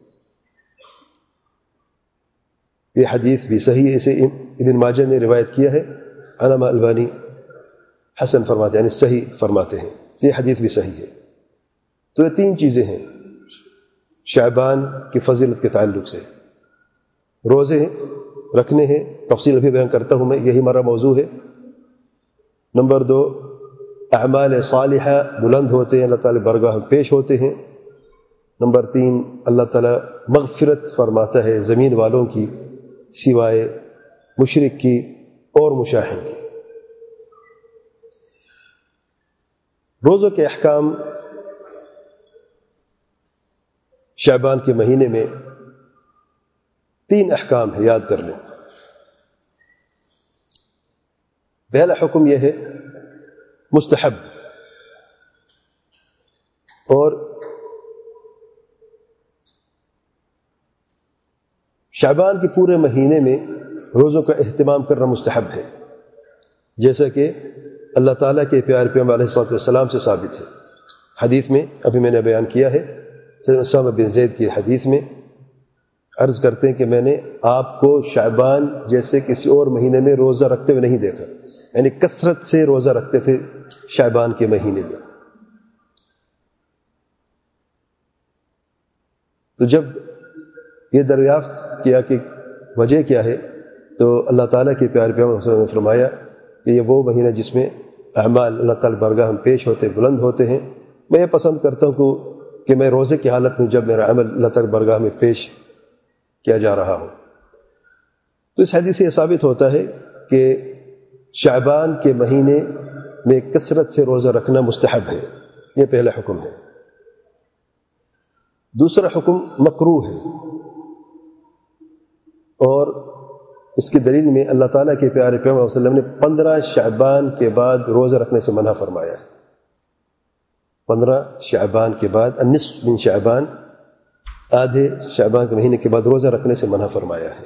یہ حدیث بھی صحیح ہے، اسے ابن ماجہ نے روایت کیا ہے. علامہ البانی حسن فرماتے ہیں، یعنی صحیح فرماتے ہیں، یہ حدیث بھی صحیح ہے. تو یہ 3 چیزیں ہیں شعبان کی فضیلت کے تعلق سے. روزے رکھنے ہیں، تفصیل ابھی بیان کرتا ہوں میں، یہی ہمارا موضوع ہے. نمبر 2، اعمال صالحہ بلند ہوتے ہیں، اللہ تعالیٰ برگاہ میں پیش ہوتے ہیں. نمبر 3، اللہ تعالیٰ مغفرت فرماتا ہے زمین والوں کی سوائے مشرک کی اور مشاہن کی. روزوں کے احکام شعبان کے مہینے میں 3 احکام ہے، یاد کر لیں. پہلا حکم یہ ہے مستحب، اور شعبان کے پورے مہینے میں روزوں کا اہتمام کرنا مستحب ہے، جیسا کہ اللہ تعالیٰ کے پیارے پیغمبر علیہ الصلوۃ والسلام سے ثابت ہے. حدیث میں ابھی میں نے بیان کیا ہے، سیدنا اسامہ بن زید کی حدیث میں عرض کرتے ہیں کہ میں نے آپ کو شعبان جیسے کسی اور مہینے میں روزہ رکھتے ہوئے نہیں دیکھا، یعنی کثرت سے روزہ رکھتے تھے شعبان کے مہینے میں. تو جب یہ دریافت کیا کہ وجہ کیا ہے، تو اللہ تعالیٰ کے پیارے پیغمبر صلی اللہ علیہ وسلم نے فرمایا کہ یہ وہ مہینہ جس میں اعمال اللہ تعالیٰ برگاہ میں پیش ہوتے، بلند ہوتے ہیں. میں یہ پسند کرتا ہوں کہ میں روزے کی حالت میں جب میرا عمل اللہ تعالیٰ برگاہ میں پیش کیا جا رہا ہو. تو اس حدیث سے یہ ثابت ہوتا ہے کہ شعبان کے مہینے میں کثرت سے روزہ رکھنا مستحب ہے. یہ پہلا حکم ہے. دوسرا حکم مکروہ ہے، اور اس کی دلیل میں اللہ تعالیٰ کے پیارے پیغمبر صلی اللہ علیہ وسلم نے 15 شعبان کے بعد روزہ رکھنے سے منع فرمایا ہے. 15 شعبان کے بعد، النصف من شعبان، آدھے شعبان کے مہینے کے بعد روزہ رکھنے سے منع فرمایا ہے.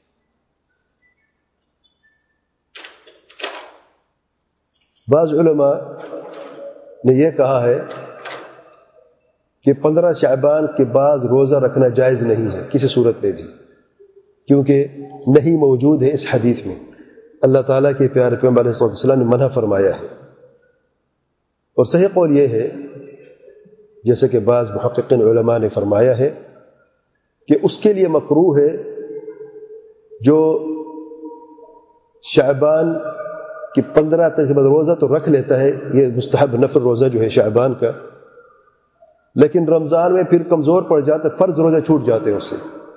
بعض علماء نے یہ کہا ہے کہ 15 شعبان کے بعد روزہ رکھنا جائز نہیں ہے کسی صورت میں بھی، کیونکہ نہیں موجود ہے اس حدیث میں. اللہ تعالیٰ کے پیارے پیغمبر علیہ الصلوۃ والسلام نے منع فرمایا ہے. اور صحیح قول یہ ہے، جیسے کہ بعض محققین علماء نے فرمایا ہے، کہ اس کے لیے مکروہ ہے جو شعبان کی 15 تاریخ کے بعد روزہ تو رکھ لیتا ہے، یہ مستحب نفل روزہ جو ہے شعبان کا، لیکن رمضان میں پھر کمزور پڑ جاتا ہے، فرض روزہ چھوٹ جاتے ہیں اس سے.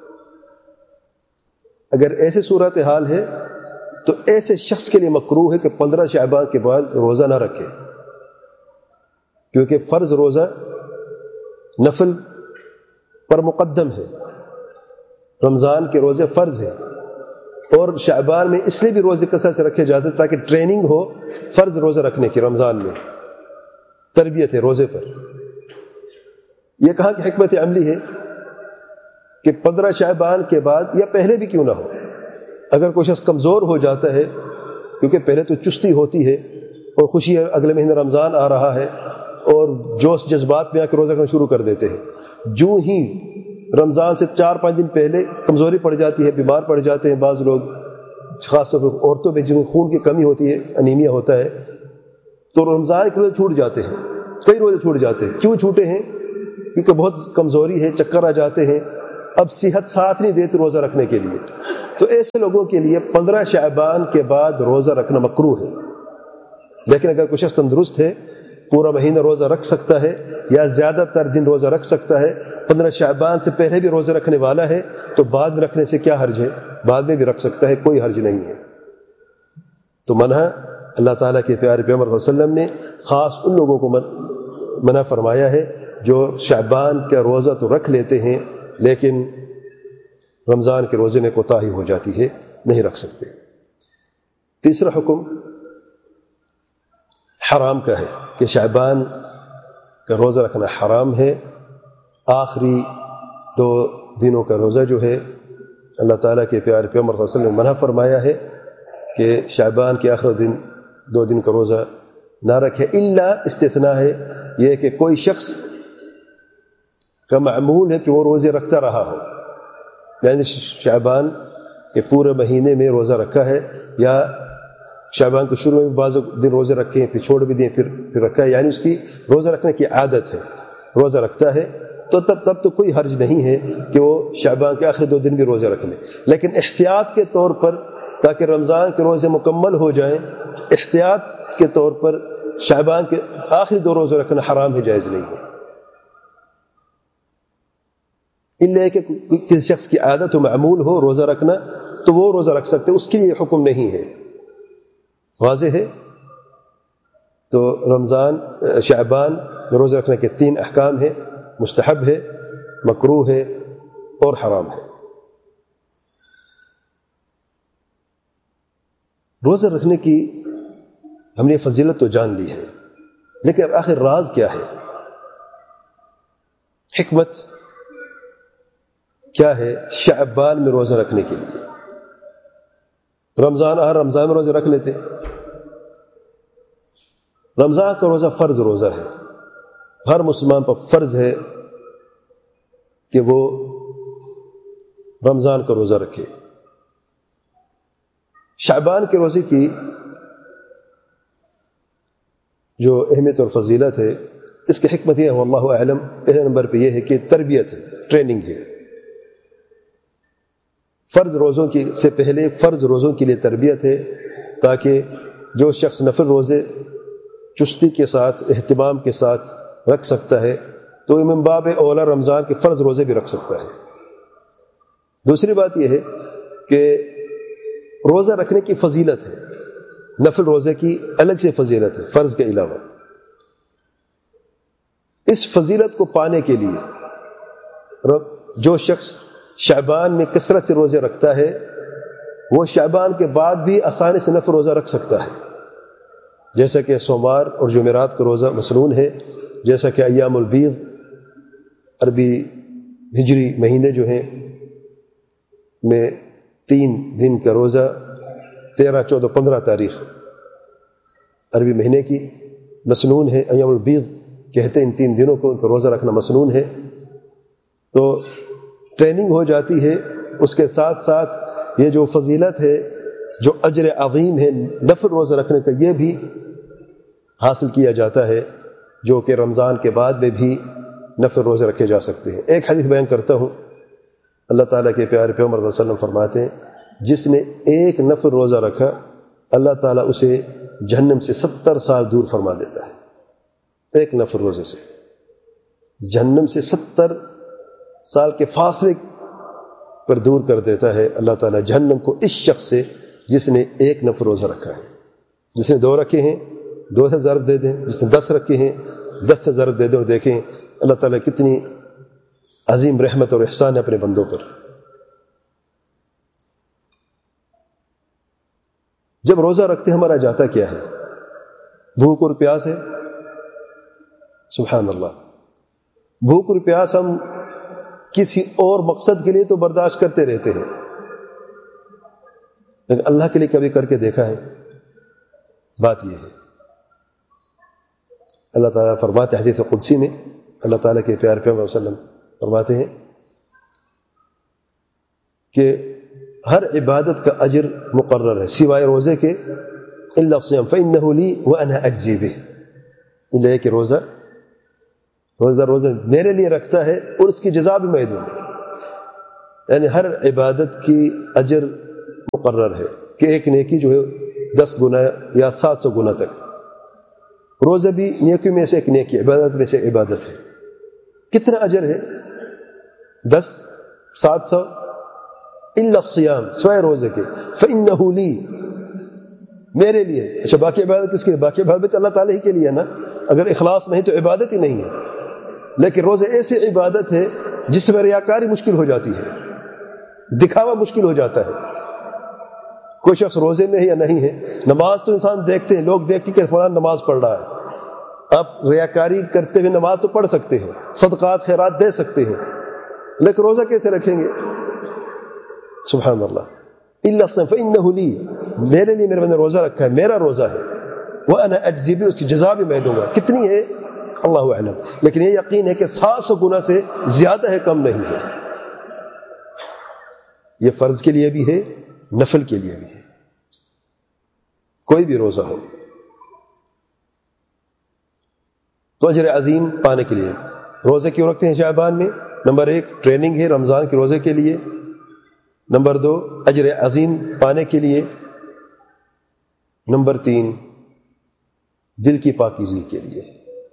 اگر ایسی صورتحال ہے تو ایسے شخص کے لیے مکروہ ہے کہ 15 شعبان کے بعد روزہ نہ رکھے، کیونکہ فرض روزہ نفل پر مقدم ہے. رمضان کے روزے فرض ہیں، اور شعبان میں اس لیے بھی روزے کثرت سے رکھے جاتے ہیں تاکہ ٹریننگ ہو فرض روزہ رکھنے کی. رمضان میں تربیت ہے روزے پر. یہ کہاں کی حکمت عملی ہے کہ 15 شعبان کے بعد یا پہلے بھی کیوں نہ ہو، اگر کوئی شخص کمزور ہو جاتا ہے، کیونکہ پہلے تو چستی ہوتی ہے اور خوشی ہے اگلے مہینے رمضان آ رہا ہے، اور جوش جذبات میں آ کے روزہ رکھنا شروع کر دیتے ہیں. جو ہی رمضان سے 4-5 دن پہلے کمزوری پڑ جاتی ہے، بیمار پڑ جاتے ہیں بعض لوگ، خاص طور پر عورتوں میں جن میں خون کی کمی ہوتی ہے، انیمیا ہوتا ہے، تو رمضان کے روزے چھوٹ جاتے ہیں. کئی روزے چھوٹ جاتے ہیں. کیوں چھوٹے ہیں؟ کیونکہ بہت کمزوری ہے، چکر آ جاتے ہیں، اب صحت ساتھ نہیں دیتی روزہ رکھنے کے لیے. تو ایسے لوگوں کے لیے 15 شعبان کے بعد روزہ رکھنا مکروہ ہے. لیکن اگر کوئی شخص تندرست ہے، پورا مہینہ روزہ رکھ سکتا ہے یا زیادہ تر دن روزہ رکھ سکتا ہے، 15 شعبان سے پہلے بھی روزہ رکھنے والا ہے، تو بعد میں رکھنے سے کیا حرج ہے؟ بعد میں بھی رکھ سکتا ہے، کوئی حرج نہیں ہے. تو منع اللہ تعالیٰ کے پیارے پیغمبر صلی اللہ علیہ وسلم نے خاص ان لوگوں کو منع فرمایا ہے جو شعبان کا روزہ تو رکھ لیتے ہیں لیکن رمضان کے روزے میں کوتاہی ہو جاتی ہے، نہیں رکھ سکتے. تیسرا حکم حرام کا ہے کہ شعبان کا روزہ رکھنا حرام ہے. آخری 2 دنوں کا روزہ جو ہے اللہ تعالیٰ کے پیارے پیغمبر صلی اللہ علیہ وسلم نے منع فرمایا ہے کہ شعبان کے آخری 2 دن کا روزہ نہ رکھے. الا استثناء ہے یہ کہ کوئی شخص کا معمول ہے کہ وہ روزے رکھتا رہا ہو، یعنی شعبان کے پورے مہینے میں روزہ رکھا ہے، یا شعبان کے شروع میں بھی بعض دن روزے رکھے ہیں، پھر چھوڑ بھی دیے، پھر رکھا ہے، یعنی اس کی روزہ رکھنے کی عادت ہے، روزہ رکھتا ہے، تو تب تو کوئی حرج نہیں ہے کہ وہ شعبان کے آخری 2 دن بھی روزہ رکھ لے. لیکن احتیاط کے طور پر تاکہ رمضان کے روزے مکمل ہو جائیں، احتیاط کے طور پر شعبان کے آخری 2 روزے رکھنا حرام ہے، جائز نہیں ہے. الا کہ کسی شخص کی عادت و معمول ہو روزہ رکھنا تو وہ روزہ رکھ سکتے، اس کے لیے حکم نہیں ہے. واضح ہے؟ تو رمضان شعبان میں روزہ رکھنے کے 3 احکام ہیں: مستحب ہے، مکروہ ہے اور حرام ہے. روزہ رکھنے کی ہم نے فضیلت تو جان لی ہے، لیکن آخر راز کیا ہے؟ حکمت کیا ہے شعبان میں روزہ رکھنے کے لیے؟ رمضان میں روزہ رکھ لیتے. رمضان کا روزہ فرض روزہ ہے، ہر مسلمان پر فرض ہے کہ وہ رمضان کا روزہ رکھے. شعبان کے روزے کی جو اہمیت اور فضیلت ہے، اس کی حکمت یہ ہے واللہ اعلم. پہلے نمبر پہ یہ ہے کہ تربیت ہے، ٹریننگ ہے. فرض روزوں سے پہلے فرض روزوں کے لیے تربیت ہے، تاکہ جو شخص نفل روزے چستی کے ساتھ اہتمام کے ساتھ رکھ سکتا ہے تو من باب اولا رمضان کے فرض روزے بھی رکھ سکتا ہے. دوسری بات یہ ہے کہ روزہ رکھنے کی فضیلت ہے، نفل روزے کی الگ سے فضیلت ہے فرض کے علاوہ. اس فضیلت کو پانے کے لیے جو شخص شعبان میں کثرت سے روزے رکھتا ہے وہ شعبان کے بعد بھی آسانی سے نفل روزہ رکھ سکتا ہے، جیسا کہ سوموار اور جمعرات کا روزہ مسنون ہے، جیسا کہ ایام البیض عربی ہجری مہینے جو ہیں میں 3 دن کا روزہ 13، 14، 15 تاریخ عربی مہینے کی مسنون ہے. ایام البیض کہتے ہیں ان 3 دنوں کو، ان کا روزہ رکھنا مسنون ہے. تو ٹریننگ ہو جاتی ہے. اس کے ساتھ ساتھ یہ جو فضیلت ہے، جو اجر عظیم ہے نفل روزہ رکھنے کا، یہ بھی حاصل کیا جاتا ہے، جو کہ رمضان کے بعد میں بھی نفل روزے رکھے جا سکتے ہیں. ایک حدیث بیان کرتا ہوں. اللہ تعالیٰ کے پیارے پیغمبر صلی اللہ علیہ وسلم فرماتے ہیں جس نے ایک نفل روزہ رکھا اللہ تعالیٰ اسے جہنم سے 70 سال دور فرما دیتا ہے. ایک نفل روزے سے جہنم سے 70 سال کے فاصلے پر دور کر دیتا ہے اللہ تعالیٰ جہنم کو اس شخص سے جس نے ایک نفل روزہ رکھا ہے. جس نے 2 رکھے ہیں 2 سے ضرب دے دیں، جس نے 10 رکھے ہیں 10 سے ضرب دے دیں، اور دیکھیں اللہ تعالیٰ کتنی عظیم رحمت اور احسان ہے اپنے بندوں پر. جب روزہ رکھتے ہمارا جاتا کیا ہے؟ بھوک اور پیاس ہے. سبحان اللہ. بھوک اور پیاس ہم کسی اور مقصد کے لیے تو برداشت کرتے رہتے ہیں، لیکن اللہ کے لیے کبھی کر کے دیکھا ہے؟ بات یہ ہے. اللہ تعالیٰ فرماتے حدیث قدسی میں، اللہ تعالیٰ کے پیارے پیغمبر صلی اللہ علیہ وسلم فرماتے ہیں کہ ہر عبادت کا اجر مقرر ہے سوائے روزے کے. الا الصيام فانه لي وانا اجزي به. الا کہ روزہ روزہ میرے لیے رکھتا ہے اور اس کی جزا بھی میں دوں گا. یعنی ہر عبادت کی اجر مقرر ہے کہ ایک نیکی جو ہے 10 گنا یا 700 گنا تک. روزہ بھی نیکی میں سے ایک نیکی، عبادت میں سے عبادت ہے. کتنا اجر ہے؟ 10 700 الا الصیام، سوائے روزے کے. فإنہ لی، میرے لیے. اچھا باقی عبادت کس کے لیے؟ باقی عبادت اللہ تعالیٰ ہی کے لیے نا. اگر اخلاص نہیں تو عبادت ہی نہیں ہے. لیکن روزہ ایسی عبادت ہے جس میں ریاکاری مشکل ہو جاتی ہے، دکھاوا مشکل ہو جاتا ہے. کوئی شخص روزے میں ہے یا نہیں ہے. نماز تو انسان دیکھتے ہیں، لوگ دیکھتے ہیں کہ فلاں نماز پڑھ رہا ہے. آپ ریاکاری کرتے ہوئے نماز تو پڑھ سکتے ہیں، صدقات خیرات دے سکتے ہیں، لیکن روزہ کیسے رکھیں گے؟ سبحان اللہ. الا الصوم فإنہ لی، میرے لیے میرے بندے روزہ رکھا ہے، میرا روزہ ہے. وأنا أجزي به، اس کی جزا بھی میں دوں گا. کتنی ہے اللہ اعلم، لیکن یہ یقین ہے کہ 700 گنا سے زیادہ ہے، کم نہیں ہے. یہ فرض کے لیے بھی ہے، نفل کے لیے بھی ہے. کوئی بھی روزہ ہو تو اجر عظیم پانے کے لیے روزے کیوں رکھتے ہیں شعبان میں؟ نمبر 1 ٹریننگ ہے رمضان کے روزے کے لیے. نمبر 2 اجر عظیم پانے کے لیے. نمبر 3 دل کی پاکیزگی کے لیے.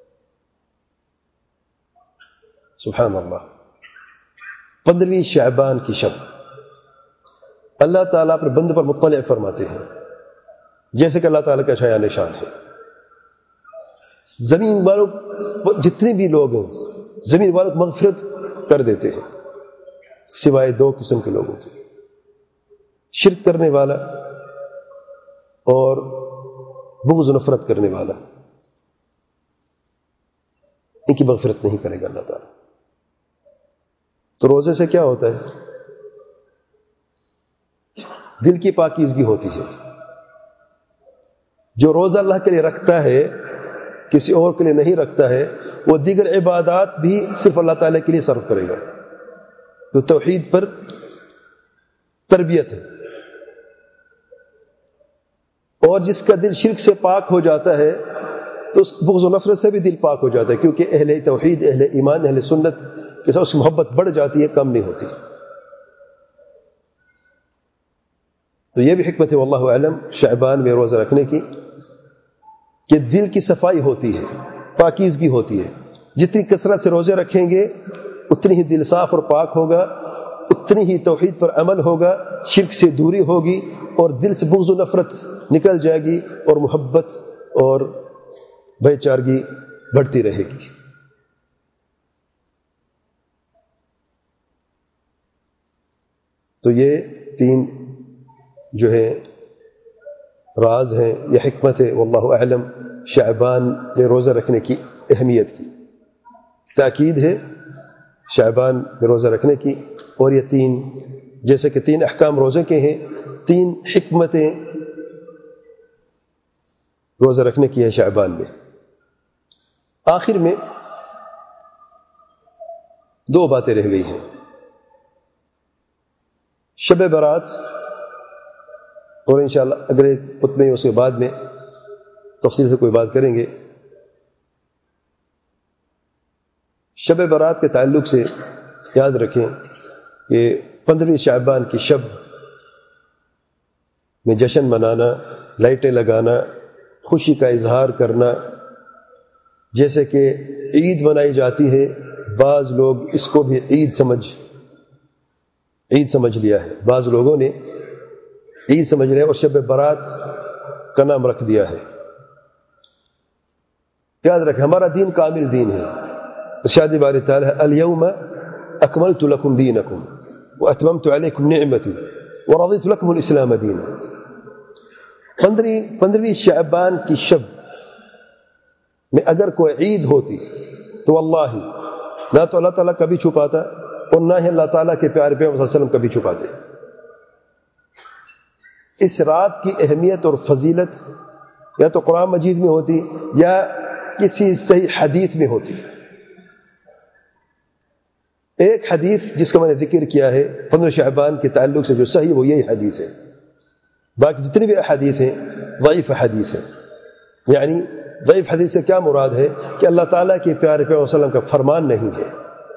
سبحان اللہ. 15ویں شعبان کی شب اللہ تعالیٰ اپنے بندے پر مطلع فرماتے ہیں، جیسے کہ اللہ تعالیٰ کا شایان نشان ہے. زمین والوں جتنے بھی لوگ ہیں، زمین والوں کو مغفرت کر دیتے ہیں سوائے 2 قسم کے لوگوں کے: شرک کرنے والا اور بغض و نفرت کرنے والا. ان کی مغفرت نہیں کرے گا اللہ تعالیٰ. تو روزے سے کیا ہوتا ہے؟ دل کی پاکیزگی ہوتی ہے. جو روزہ اللہ کے لیے رکھتا ہے، کسی اور کے لیے نہیں رکھتا ہے، وہ دیگر عبادات بھی صرف اللہ تعالیٰ کے لیے صرف کرے گا. تو توحید پر تربیت ہے. اور جس کا دل شرک سے پاک ہو جاتا ہے تو اس بغض و نفرت سے بھی دل پاک ہو جاتا ہے، کیونکہ اہل توحید، اہل ایمان، اہل سنت کے ساتھ اس کی محبت بڑھ جاتی ہے، کم نہیں ہوتی. تو یہ بھی حکمت ہے واللہ اعلم شعبان میں روزہ رکھنے کی، کہ دل کی صفائی ہوتی ہے، پاکیزگی ہوتی ہے. جتنی کثرت سے روزے رکھیں گے اتنی ہی دل صاف اور پاک ہوگا، اتنی ہی توحید پر عمل ہوگا، شرک سے دوری ہوگی، اور دل سے بغض و نفرت نکل جائے گی، اور محبت اور بھائی چارگی بڑھتی رہے گی. تو یہ 3 جو ہے راز ہیں، یہ حکمت ہے واللہ اعلم شعبان میں روزہ رکھنے کی اہمیت کی. تاکید ہے شعبان میں روزہ رکھنے کی. اور یہ 3 جیسے کہ 3 احکام روزے کے ہیں، 3 حکمتیں روزہ رکھنے کی ہیں شعبان میں. آخر میں 2 باتیں رہ گئی ہیں. شب برات، اور انشاءاللہ اگلے خطبے میں اس کے بعد میں تفصیل سے کوئی بات کریں گے. شب برات کے تعلق سے یاد رکھیں کہ 15ویں شعبان کی شب میں جشن منانا، لائٹیں لگانا، خوشی کا اظہار کرنا، جیسے کہ عید منائی جاتی ہے، بعض لوگ اس کو بھی عید سمجھ لیا ہے. بعض لوگوں نے عید سمجھ رہے ہیں اور شب برات کا نام رکھ دیا ہے. یاد رکھیں ہمارا دین کامل دین ہے. ارشاد باری تعالیٰ الیوم اکملت لکم دینکم واتممت علیکم نعمتی ورضیت لکم الاسلام دینا. 15ویں شعبان کی شب میں اگر کوئی عید ہوتی تو واللہ نہ تو اللہ تعالیٰ کبھی چھپاتا اور نہ ہی اللہ تعالیٰ کے پیارے پیغمبر صلی اللہ علیہ وسلم کبھی چھپاتے. اس رات کی اہمیت اور فضیلت یا تو قرآن مجید میں ہوتی یا کسی صحیح حدیث میں ہوتی. ایک حدیث جس کا میں نے ذکر کیا ہے 15 شعبان کے تعلق سے جو صحیح وہ یہی حدیث ہے. باقی جتنی بھی احادیث ہیں ضعیف حدیث ہیں. یعنی ضعیف حدیث سے کیا مراد ہے کہ اللہ تعالیٰ کے پیارے پیغمبر صلی اللہ علیہ وسلم کا فرمان نہیں ہے۔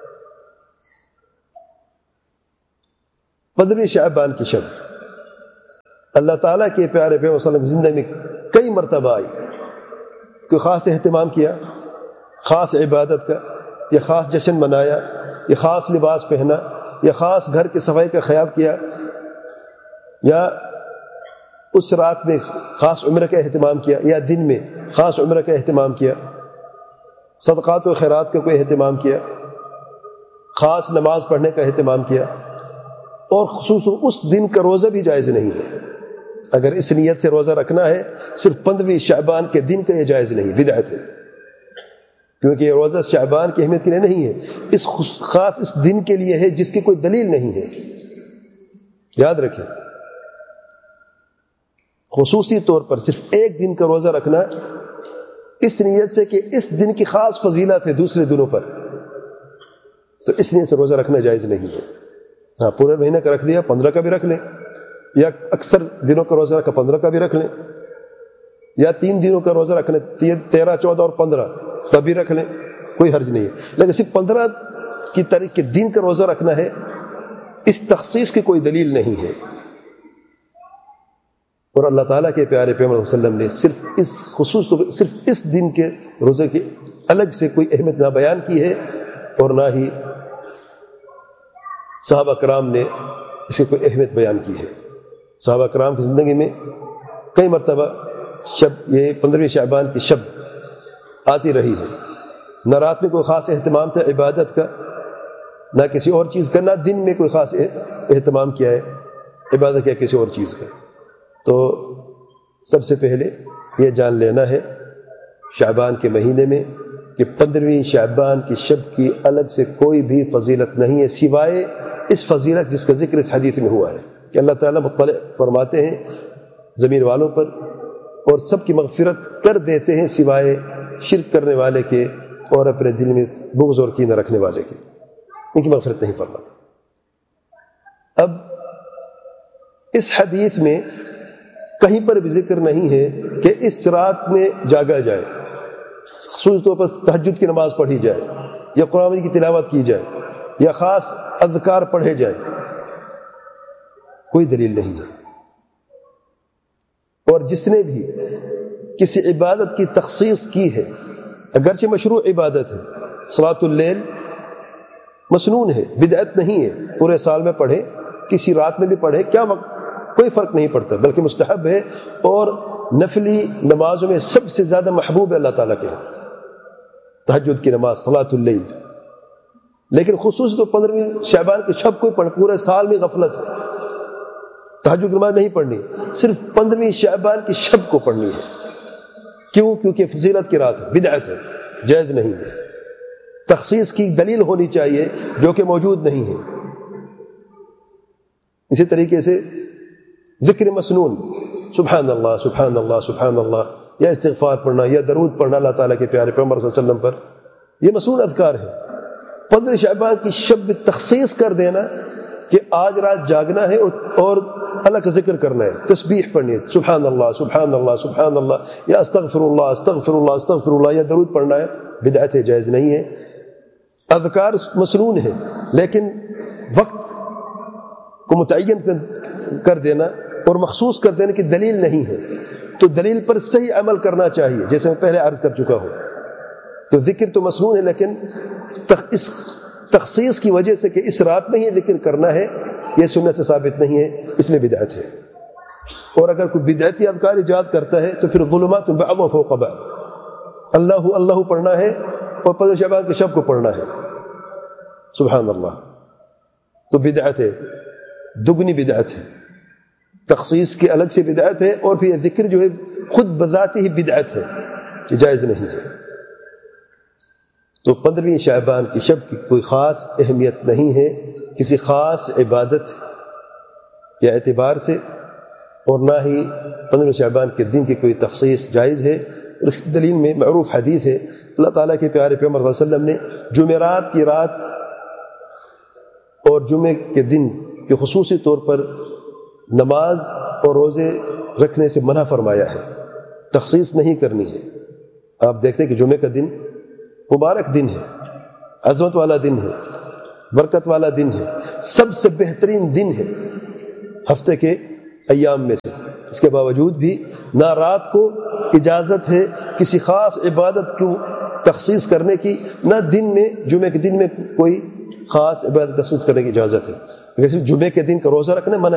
15 شعبان کی شب اللہ تعالیٰ کے پیارے پیغمبر صلی اللہ علیہ وسلم زندگی میں کئی مرتبہ آئی، کوئی خاص اہتمام کیا، خاص عبادت کا، یا خاص جشن منایا، یا خاص لباس پہنا، یا خاص گھر کی صفائی کا خیال کیا، یا اس رات میں خاص عمرہ کا اہتمام کیا، یا دن میں خاص عمرہ کا اہتمام کیا، صدقات و خیرات کا کوئی اہتمام کیا، خاص نماز پڑھنے کا اہتمام کیا، اور خصوصاً اس دن کا روزہ بھی جائز نہیں ہے۔ اگر اس نیت سے روزہ رکھنا ہے صرف 15 شعبان کے دن کا یہ جائز نہیں، بدعت ہے، کیونکہ یہ روزہ شعبان کی اہمیت کے لیے نہیں ہے، اس خاص اس دن کے لیے ہے جس کی کوئی دلیل نہیں ہے۔ یاد رکھیں، خصوصی طور پر صرف ایک دن کا روزہ رکھنا اس نیت سے کہ اس دن کی خاص فضیلت ہے دوسرے دنوں پر، تو اس نیت سے روزہ رکھنا جائز نہیں ہے۔ ہاں، پورے مہینے کا رکھ دیا، 15 کا بھی رکھ لیں، یا اکثر دنوں کا روزہ رکھا 15 کا بھی رکھ لیں، یا 3 دنوں کا روزہ رکھ لیں، 13، 14 اور 15 تب بھی رکھ لیں، کوئی حرج نہیں ہے۔ لیکن صرف 15 کی تاریخ کے دن کا روزہ رکھنا ہے، اس تخصیص کی کوئی دلیل نہیں ہے۔ اور اللہ تعالیٰ کے پیارے پیغمبر صلی اللہ علیہ وسلم نے صرف اس دن کے روزے کی الگ سے کوئی اہمیت نہ بیان کی ہے، اور نہ ہی صحابہ کرام نے اس کی کوئی اہمیت بیان کی ہے۔ صحابہ کرام کی زندگی میں کئی مرتبہ یہ 15 شعبان کی شب آتی رہی ہے، نہ رات میں کوئی خاص اہتمام تھا عبادت کا، نہ کسی اور چیز کا، نہ دن میں کوئی خاص اہتمام کیا ہے عبادت یا کسی اور چیز کا۔ تو سب سے پہلے یہ جان لینا ہے شعبان کے مہینے میں کہ 15 شعبان کی شب کی الگ سے کوئی بھی فضیلت نہیں ہے، سوائے اس فضیلت جس کا ذکر اس حدیث میں ہوا ہے کہ اللہ تعالیٰ مطلع فرماتے ہیں زمین والوں پر، اور سب کی مغفرت کر دیتے ہیں سوائے شرک کرنے والے کے اور اپنے دل میں بغض اور کینہ رکھنے والے کے، ان کی مغفرت نہیں فرماتا۔ اب اس حدیث میں کہیں پر بھی ذکر نہیں ہے کہ اس رات میں جاگا جائے، خصوص طور پر تہجد کی نماز پڑھی جائے، یا قرآن کی تلاوت کی جائے، یا خاص اذکار پڑھے جائیں، کوئی دلیل نہیں ہے۔ اور جس نے بھی کسی عبادت کی تخصیص کی ہے، اگرچہ مشروع عبادت ہے، صلاۃ اللیل مسنون ہے، بدعت نہیں ہے، پورے سال میں پڑھے، کسی رات میں بھی پڑھے، کیا وقت کوئی فرق نہیں پڑتا، بلکہ مستحب ہے، اور نفلی نمازوں میں سب سے زیادہ محبوب ہے اللہ تعالیٰ کے تہجد کی نماز، صلاۃ اللیل۔ لیکن خصوصی تو 15 شعبان کی شب کوئی پورے سال میں غفلت ہے، تہجد کی نماز نہیں پڑھنی، صرف 15 شعبان کی شب کو پڑھنی ہے۔ کیوں؟ کیونکہ فضیلت کی رات ہے، بدعت ہے، جائز نہیں ہے، تخصیص کی دلیل ہونی چاہیے جو کہ موجود نہیں ہے۔ اسی طریقے سے ذکر مسنون، سبحان اللہ سبحان اللہ سبحان اللہ، یا استغفار پڑھنا، یا درود پڑھنا اللہ تعالیٰ کے پیارے پیغمبر صلی اللہ علیہ وسلم پر، یہ مسنون اذکار ہے۔ 15 شعبان کی شب میں تخصیص کر دینا کہ آج رات جاگنا ہے اور اللہ کا ذکر کرنا ہے، تسبیح پڑھنی ہے، سبحان اللہ سبحان اللہ سبحان اللہ، یا استغفر اللہ استغفر اللہ استغفر اللہ، یا درود پڑھنا ہے، بدعت ہے، جائز نہیں ہے۔ اذکار مسنون ہے، لیکن وقت کو متعین کر دینا اور مخصوص کر دینے کی دلیل نہیں ہے، تو دلیل پر صحیح عمل کرنا چاہیے، جیسے میں پہلے عرض کر چکا ہوں۔ تو ذکر تو مسنون ہے، لیکن اس تخصیص کی وجہ سے کہ اس رات میں ہی ذکر کرنا ہے، یہ سنت سے ثابت نہیں ہے، اس لیے بدعت ہے۔ اور اگر کوئی بدعتی اذکار ایجاد کرتا ہے تو پھر ظلمات بعض فوق بعض، اللہ اللہ پڑھنا ہے اور 15 شعبان کے شب کو پڑھنا ہے، سبحان اللہ، تو بدعت ہے، دگنی بدعت ہے، تخصیص کی الگ سے بدعت ہے، اور پھر یہ ذکر جو ہے خود بذاتی ہی بدعت ہے، یہ جائز نہیں ہے۔ تو 15 شعبان کی شب کی کوئی خاص اہمیت نہیں ہے کسی خاص عبادت کے اعتبار سے، اور نہ ہی 15 شعبان کے دن کی کوئی تخصیص جائز ہے۔ اور اس کی دلیل میں معروف حدیث ہے، اللہ تعالیٰ کے پیارے پیغمبر صلی اللہ علیہ وسلم نے جمعرات کی رات اور جمعے کے دن کے خصوصی طور پر نماز اور روزے رکھنے سے منع فرمایا ہے، تخصیص نہیں کرنی ہے۔ آپ دیکھتے ہیں کہ جمعے کا دن مبارک دن ہے، عظمت والا دن ہے، برکت والا دن ہے، سب سے بہترین دن ہے ہفتے کے ایام میں سے۔ اس کے باوجود بھی نہ رات کو اجازت ہے کسی خاص عبادت کو تخصیص کرنے کی، نہ دن میں جمعے کے دن میں کوئی خاص عبادت تخصیص کرنے کی اجازت ہے۔ اگر صرف جمعے کے دن کا روزہ رکھنا منع